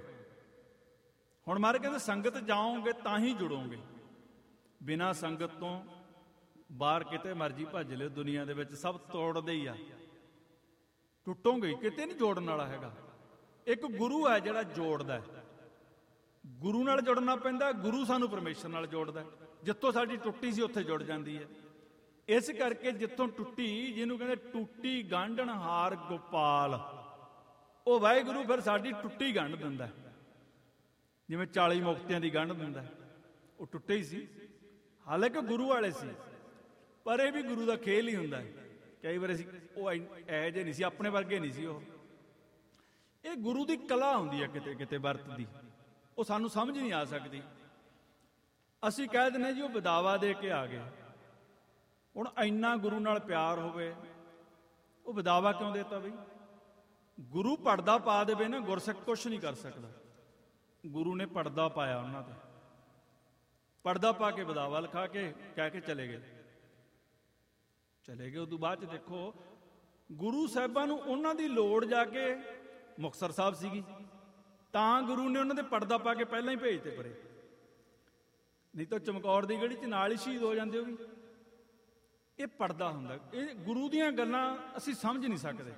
ਹੁਣ ਮਹਾਰਾਜ ਕਹਿੰਦੇ ਸੰਗਤ ਜਾਓਗੇ ਤਾਂ ਹੀ ਜੁੜੋਗੇ। ਬਿਨਾਂ ਸੰਗਤ ਤੋਂ ਬਾਹਰ ਕਿਤੇ ਮਰਜੀ ਭੱਜ ਲਿਓ, ਦੁਨੀਆ ਦੇ ਵਿੱਚ ਸਭ ਤੋੜਦੇ ਹੀ ਆ, ਟੁੱਟੋਗੇ, ਕਿਤੇ ਨਹੀਂ ਜੋੜਨ ਵਾਲਾ ਹੈਗਾ। ਇੱਕ ਗੁਰੂ ਹੈ ਜਿਹੜਾ ਜੋੜਦਾ। ਗੁਰੂ ਨਾਲ ਜੁੜਨਾ ਪੈਂਦਾ, ਗੁਰੂ ਸਾਨੂੰ ਪਰਮੇਸ਼ਰ ਨਾਲ ਜੋੜਦਾ। ਜਿੱਥੋਂ ਸਾਡੀ ਟੁੱਟੀ ਸੀ ਉੱਥੇ ਜੁੜ ਜਾਂਦੀ ਹੈ। ਇਸ ਕਰਕੇ ਜਿੱਥੋਂ ਟੁੱਟੀ, ਜਿਹਨੂੰ ਕਹਿੰਦੇ ਟੁੱਟੀ ਗਾਂਢਣ ਹਾਰ ਗੋਪਾਲ, ਉਹ ਵਾਹਿਗੁਰੂ ਫਿਰ ਸਾਡੀ ਟੁੱਟੀ ਗੰਢ ਦਿੰਦਾ। ਜਿਵੇਂ ਚਾਲੀ ਮੁਕਤਿਆਂ ਦੀ ਗੰਢ ਦਿੰਦਾ, ਉਹ ਟੁੱਟੇ ਹੀ ਸੀ। ਹਾਲਾਂਕਿ ਗੁਰੂ ਵਾਲੇ ਸੀ, ਪਰ ਇਹ ਵੀ ਗੁਰੂ ਦਾ ਖੇਲ ਹੀ ਹੁੰਦਾ। ਕਈ ਵਾਰ ਅਸੀਂ ਉਹ ਇਹੋ ਜਿਹੇ ਨਹੀਂ ਸੀ, ਆਪਣੇ ਵਰਗੇ ਨਹੀਂ ਸੀ ਉਹ। ਇਹ ਗੁਰੂ ਦੀ ਕਲਾ ਹੁੰਦੀ ਹੈ ਕਿਤੇ ਕਿਤੇ ਵਰਤਦੀ, ਉਹ ਸਾਨੂੰ ਸਮਝ ਨਹੀਂ ਆ ਸਕਦੀ। ਅਸੀਂ ਕਹਿ ਦਿੰਦੇ ਜੀ ਉਹ ਵਿਦਾਵਾ ਦੇ ਕੇ ਆ ਗਏ। ਹੁਣ ਇੰਨਾ ਗੁਰੂ ਨਾਲ ਪਿਆਰ ਹੋਵੇ, ਉਹ ਵਿਦਾਵਾ ਕਿਉਂ ਦੇਤਾ ਬਈ? ਗੁਰੂ ਪਰਦਾ ਪਾ ਦੇਵੇ ਨਾ, ਗੁਰਸਿੱਖ ਕੁਛ ਨਹੀਂ ਕਰ ਸਕਦਾ। ਗੁਰੂ ਨੇ ਪਰਦਾ ਪਾਇਆ ਉਹਨਾਂ ਤੇ, ਪਰਦਾ ਪਾ ਕੇ ਵਿਦਾਵਾ ਲਿਖਾ ਕੇ ਕਹਿ ਕੇ ਚਲੇ ਗਏ ਚਲੇ ਗਏ ਉਦੋਂ ਬਾਅਦ ਚ ਦੇਖੋ ਗੁਰੂ ਸਾਹਿਬਾਂ ਨੂੰ ਉਹਨਾਂ ਦੀ ਲੋੜ ਜਾ ਕੇ ਮੁਕਤਸਰ ਸਾਹਿਬ ਸੀਗੀ, ਤਾਂ ਗੁਰੂ ਨੇ ਉਹਨਾਂ ਦੇ ਪਰਦਾ ਪਾ ਕੇ ਪਹਿਲਾਂ ਹੀ ਭੇਜਤੇ ਪਰੇ। ਨਹੀਂ ਤਾਂ ਚਮਕੌਰ ਦੀ ਗੜੀ ਚ ਨਾਲ ਹੀ ਸ਼ਹੀਦ ਹੋ ਜਾਂਦੇ। ਉਹ ਵੀ ਇਹ ਪਰਦਾ ਹੁੰਦਾ। ਇਹ ਗੁਰੂ ਦੀਆਂ ਗੱਲਾਂ ਅਸੀਂ ਸਮਝ ਨਹੀਂ ਸਕਦੇ।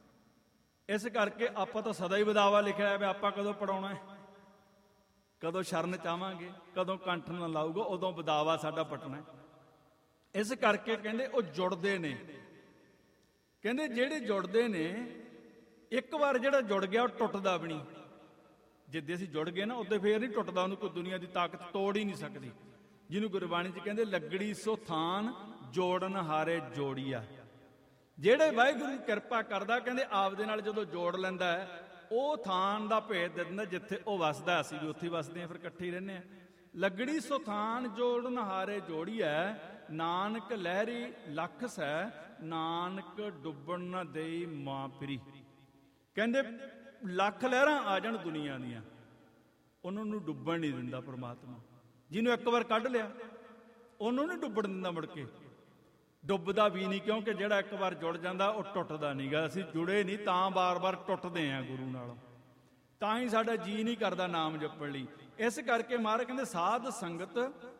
ਇਸ ਕਰਕੇ ਆਪਾਂ ਤਾਂ ਸਦਾ ਹੀ ਵਿਦਾਵਾ ਲਿਖਿਆ ਹੈ ਵੀ ਆਪਾਂ ਕਦੋਂ ਪੜਾਉਣਾ ਹੈ, ਕਦੋਂ ਸ਼ਰਨ ਚਾਹਾਂਗੇ, ਕਦੋਂ ਕੰਠ ਨਾ ਲਾਊਗਾ, ਉਦੋਂ ਵਿਦਾਵਾ ਸਾਡਾ ਪਟਣਾ। ਇਸ ਕਰਕੇ ਕਹਿੰਦੇ ਉਹ ਜੁੜਦੇ ਨੇ। ਕਹਿੰਦੇ ਜਿਹੜੇ ਜੁੜਦੇ ਨੇ, ਇੱਕ ਵਾਰ ਜਿਹੜਾ ਜੁੜ ਗਿਆ ਉਹ ਟੁੱਟਦਾ ਵੀ ਨਹੀਂ। ਜਿੱਦੇ ਅਸੀਂ ਜੁੜ ਗਏ ਨਾ ਉਦੋਂ ਫੇਰ ਨਹੀਂ ਟੁੱਟਦਾ, ਉਹਨੂੰ ਕੋਈ ਦੁਨੀਆ ਦੀ ਤਾਕਤ ਤੋੜ ਹੀ ਨਹੀਂ ਸਕਦੀ। ਜਿਹਨੂੰ ਗੁਰਬਾਣੀ 'ਚ ਕਹਿੰਦੇ ਲੱਗੜੀ ਸੋ ਥਾਨ ਜੋੜਨ ਹਾਰੇ ਜੋੜੀਆ। ਜਿਹੜੇ ਵਾਹਿਗੁਰੂ ਕਿਰਪਾ ਕਰਦਾ, ਕਹਿੰਦੇ ਆਪਦੇ ਨਾਲ ਜਦੋਂ ਜੋੜ ਲੈਂਦਾ ਹੈ, ਉਹ ਥਾਨ ਦਾ ਭੇਦ ਦੇ ਦਿੰਦਾ ਜਿੱਥੇ ਉਹ ਵਸਦਾ। ਅਸੀਂ ਵੀ ਉੱਥੇ ਵਸਦੇ ਹਾਂ, ਫਿਰ ਇਕੱਠੇ ਹੀ ਰਹਿੰਦੇ ਹਾਂ। ਲੱਗੜੀ ਸੋ ਥਾਨ ਜੋੜਨ ਹਾਰੇ ਜੋੜੀਐ, ਨਾਨਕ ਲਹਿਰੀ ਲੱਖ ਸੈ, ਨਾਨਕ ਡੁੱਬਣ ਨਾ ਦੇਈ ਮਾਂ ਫਿਰੀ। ਕਹਿੰਦੇ ਲੱਖ ਲਹਿਰਾਂ ਆ ਜਾਣ ਦੁਨੀਆ ਦੀਆਂ, ਉਹਨਾਂ ਨੂੰ ਡੁੱਬਣ ਨਹੀਂ ਦਿੰਦਾ ਪਰਮਾਤਮਾ। ਜਿਹਨੂੰ ਇੱਕ ਵਾਰ ਕੱਢ ਲਿਆ ਉਹਨੂੰ ਨਹੀਂ ਡੁੱਬਣ ਦਿੰਦਾ ਮੁੜ ਕੇ। ਡੁੱਬਦਾ ਵੀ ਨਹੀਂ, ਕਿਉਂਕਿ ਜਿਹੜਾ ਇੱਕ ਵਾਰ ਜੁੜ ਜਾਂਦਾ ਉਹ ਟੁੱਟਦਾ ਨਹੀਂ ਗਾ। ਅਸੀਂ ਜੁੜੇ ਨਹੀਂ ਤਾਂ ਬਾਰ-ਬਾਰ ਟੁੱਟਦੇ ਹਾਂ ਗੁਰੂ ਨਾਲ, ਤਾਂ ਹੀ ਸਾਡਾ ਜੀਅ ਨਹੀਂ ਕਰਦਾ ਨਾਮ ਜਪਣ ਲਈ। ਇਸ ਕਰਕੇ ਮਹਾਰਾਜ ਕਹਿੰਦੇ ਸਾਧ ਸੰਗਤ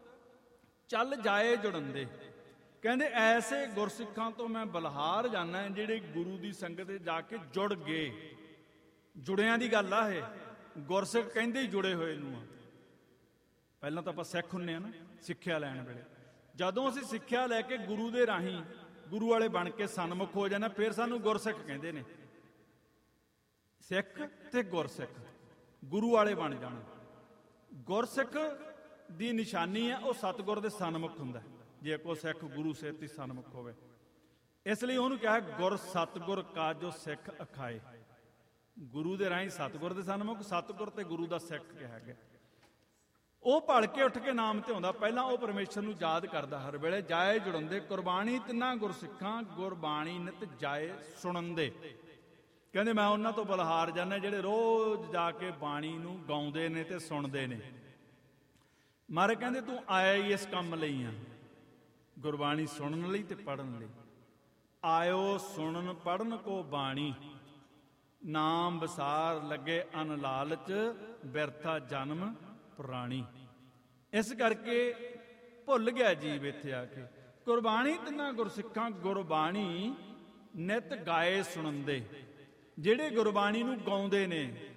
ਚੱਲ ਜਾਏ ਜੁੜਨ ਦੇ। ਕਹਿੰਦੇ ਐਸੇ ਗੁਰਸਿੱਖਾਂ ਤੋਂ ਮੈਂ ਬਲਹਾਰ ਜਾਣਾ ਜਿਹੜੇ ਗੁਰੂ ਦੀ ਸੰਗਤ ਜਾ ਕੇ ਜੁੜ ਗਏ। ਜੁੜਿਆਂ ਦੀ ਗੱਲ ਆ ਇਹ, ਗੁਰਸਿੱਖ ਕਹਿੰਦੇ ਹੀ ਜੁੜੇ ਹੋਏ ਨੂੰ ਆ। ਪਹਿਲਾਂ ਤਾਂ ਆਪਾਂ ਸਿੱਖ ਹੁੰਦੇ ਆ ਨਾ ਸਿੱਖਿਆ ਲੈਣ ਵੇਲੇ, ਜਦੋਂ ਅਸੀਂ ਸਿੱਖਿਆ ਲੈ ਕੇ ਗੁਰੂ ਦੇ ਰਾਹੀਂ ਗੁਰੂ ਵਾਲੇ ਬਣ ਕੇ ਸਨਮੁਖ ਹੋ ਜਾਣਾ, ਫਿਰ ਸਾਨੂੰ ਗੁਰਸਿੱਖ ਕਹਿੰਦੇ ਨੇ। ਸਿੱਖ ਤੇ ਗੁਰਸਿੱਖ ਗੁਰੂ ਵਾਲੇ ਬਣ ਜਾਣਾ। ਗੁਰਸਿੱਖ ਦੀ ਨਿਸ਼ਾਨੀ ਹੈ ਉਹ ਸਤਿਗੁਰ ਦੇ ਸਨਮੁਖ ਹੁੰਦਾ, ਜੇ ਕੋ ਸਿੱਖ ਗੁਰੂ ਸੇਤੀ ਸਨਮੁਖ ਹੋਵੇ। ਇਸ ਲਈ ਉਹਨੂੰ ਕਿਹਾ ਗੁਰ ਸਤਿਗੁਰ ਕਾ ਜੋ ਸਿੱਖ ਅਖਾਏ। ਗੁਰੂ ਦੇ ਰਾਹੀਂ ਸਤਿਗੁਰ ਦੇ ਸਨਮੁਖ, ਸਤਿਗੁਰ ਤੇ ਗੁਰੂ ਦਾ ਸਿੱਖ ਕਿਹਾ ਗਿਆ। ਉਹ ਭਲ ਕੇ ਉੱਠ ਕੇ ਨਾਮ ਤੇ ਆਉਂਦਾ, ਪਹਿਲਾਂ ਉਹ ਪਰਮੇਸ਼ਰ ਨੂੰ ਯਾਦ ਕਰਦਾ ਹਰ ਵੇਲੇ। ਜਾਏ ਜੁੜੰਦੇ ਕੁਰਬਾਨੀ ਤਿੰਨਾਂ ਗੁਰਸਿੱਖਾਂ, ਗੁਰਬਾਣੀ ਨਿਤ ਜਾਏ ਸੁਣਨਦੇ। ਕਹਿੰਦੇ ਮੈਂ ਉਹਨਾਂ ਤੋਂ ਬਲਹਾਰ ਜਾਂਦਾ ਜਿਹੜੇ ਰੋਜ਼ ਜਾ ਕੇ ਬਾਣੀ ਨੂੰ ਗਾਉਂਦੇ ਨੇ ਤੇ ਸੁਣਦੇ ਨੇ। ਮਹਾਰਾਜ ਕਹਿੰਦੇ ਤੂੰ ਆਇਆ ਹੀ ਇਸ ਕੰਮ ਲਈ ਆ, ਗੁਰਬਾਣੀ ਸੁਣਨ ਲਈ ਤੇ ਪੜ੍ਹਨ ਲਈ। ਆਇਓ ਸੁਣਨ ਪੜ੍ਹਨ ਕੋ ਬਾਣੀ, ਨਾਮ ਵਿਸਾਰ ਲੱਗੇ ਅਨ ਲਾਲਚ, ਬਿਰਥਾ ਜਨਮ ਪੁਰਾਣੀ। ਇਸ ਕਰਕੇ ਭੁੱਲ ਗਿਆ ਜੀਵ ਇੱਥੇ ਆ ਕੇ। ਗੁਰਬਾਣੀ ਤਿੰਨਾਂ ਗੁਰਸਿੱਖਾਂ, ਗੁਰਬਾਣੀ ਨਿਤ ਗਾਏ ਸੁਣਨਦੇ। ਜਿਹੜੇ ਗੁਰਬਾਣੀ ਨੂੰ ਗਾਉਂਦੇ ਨੇ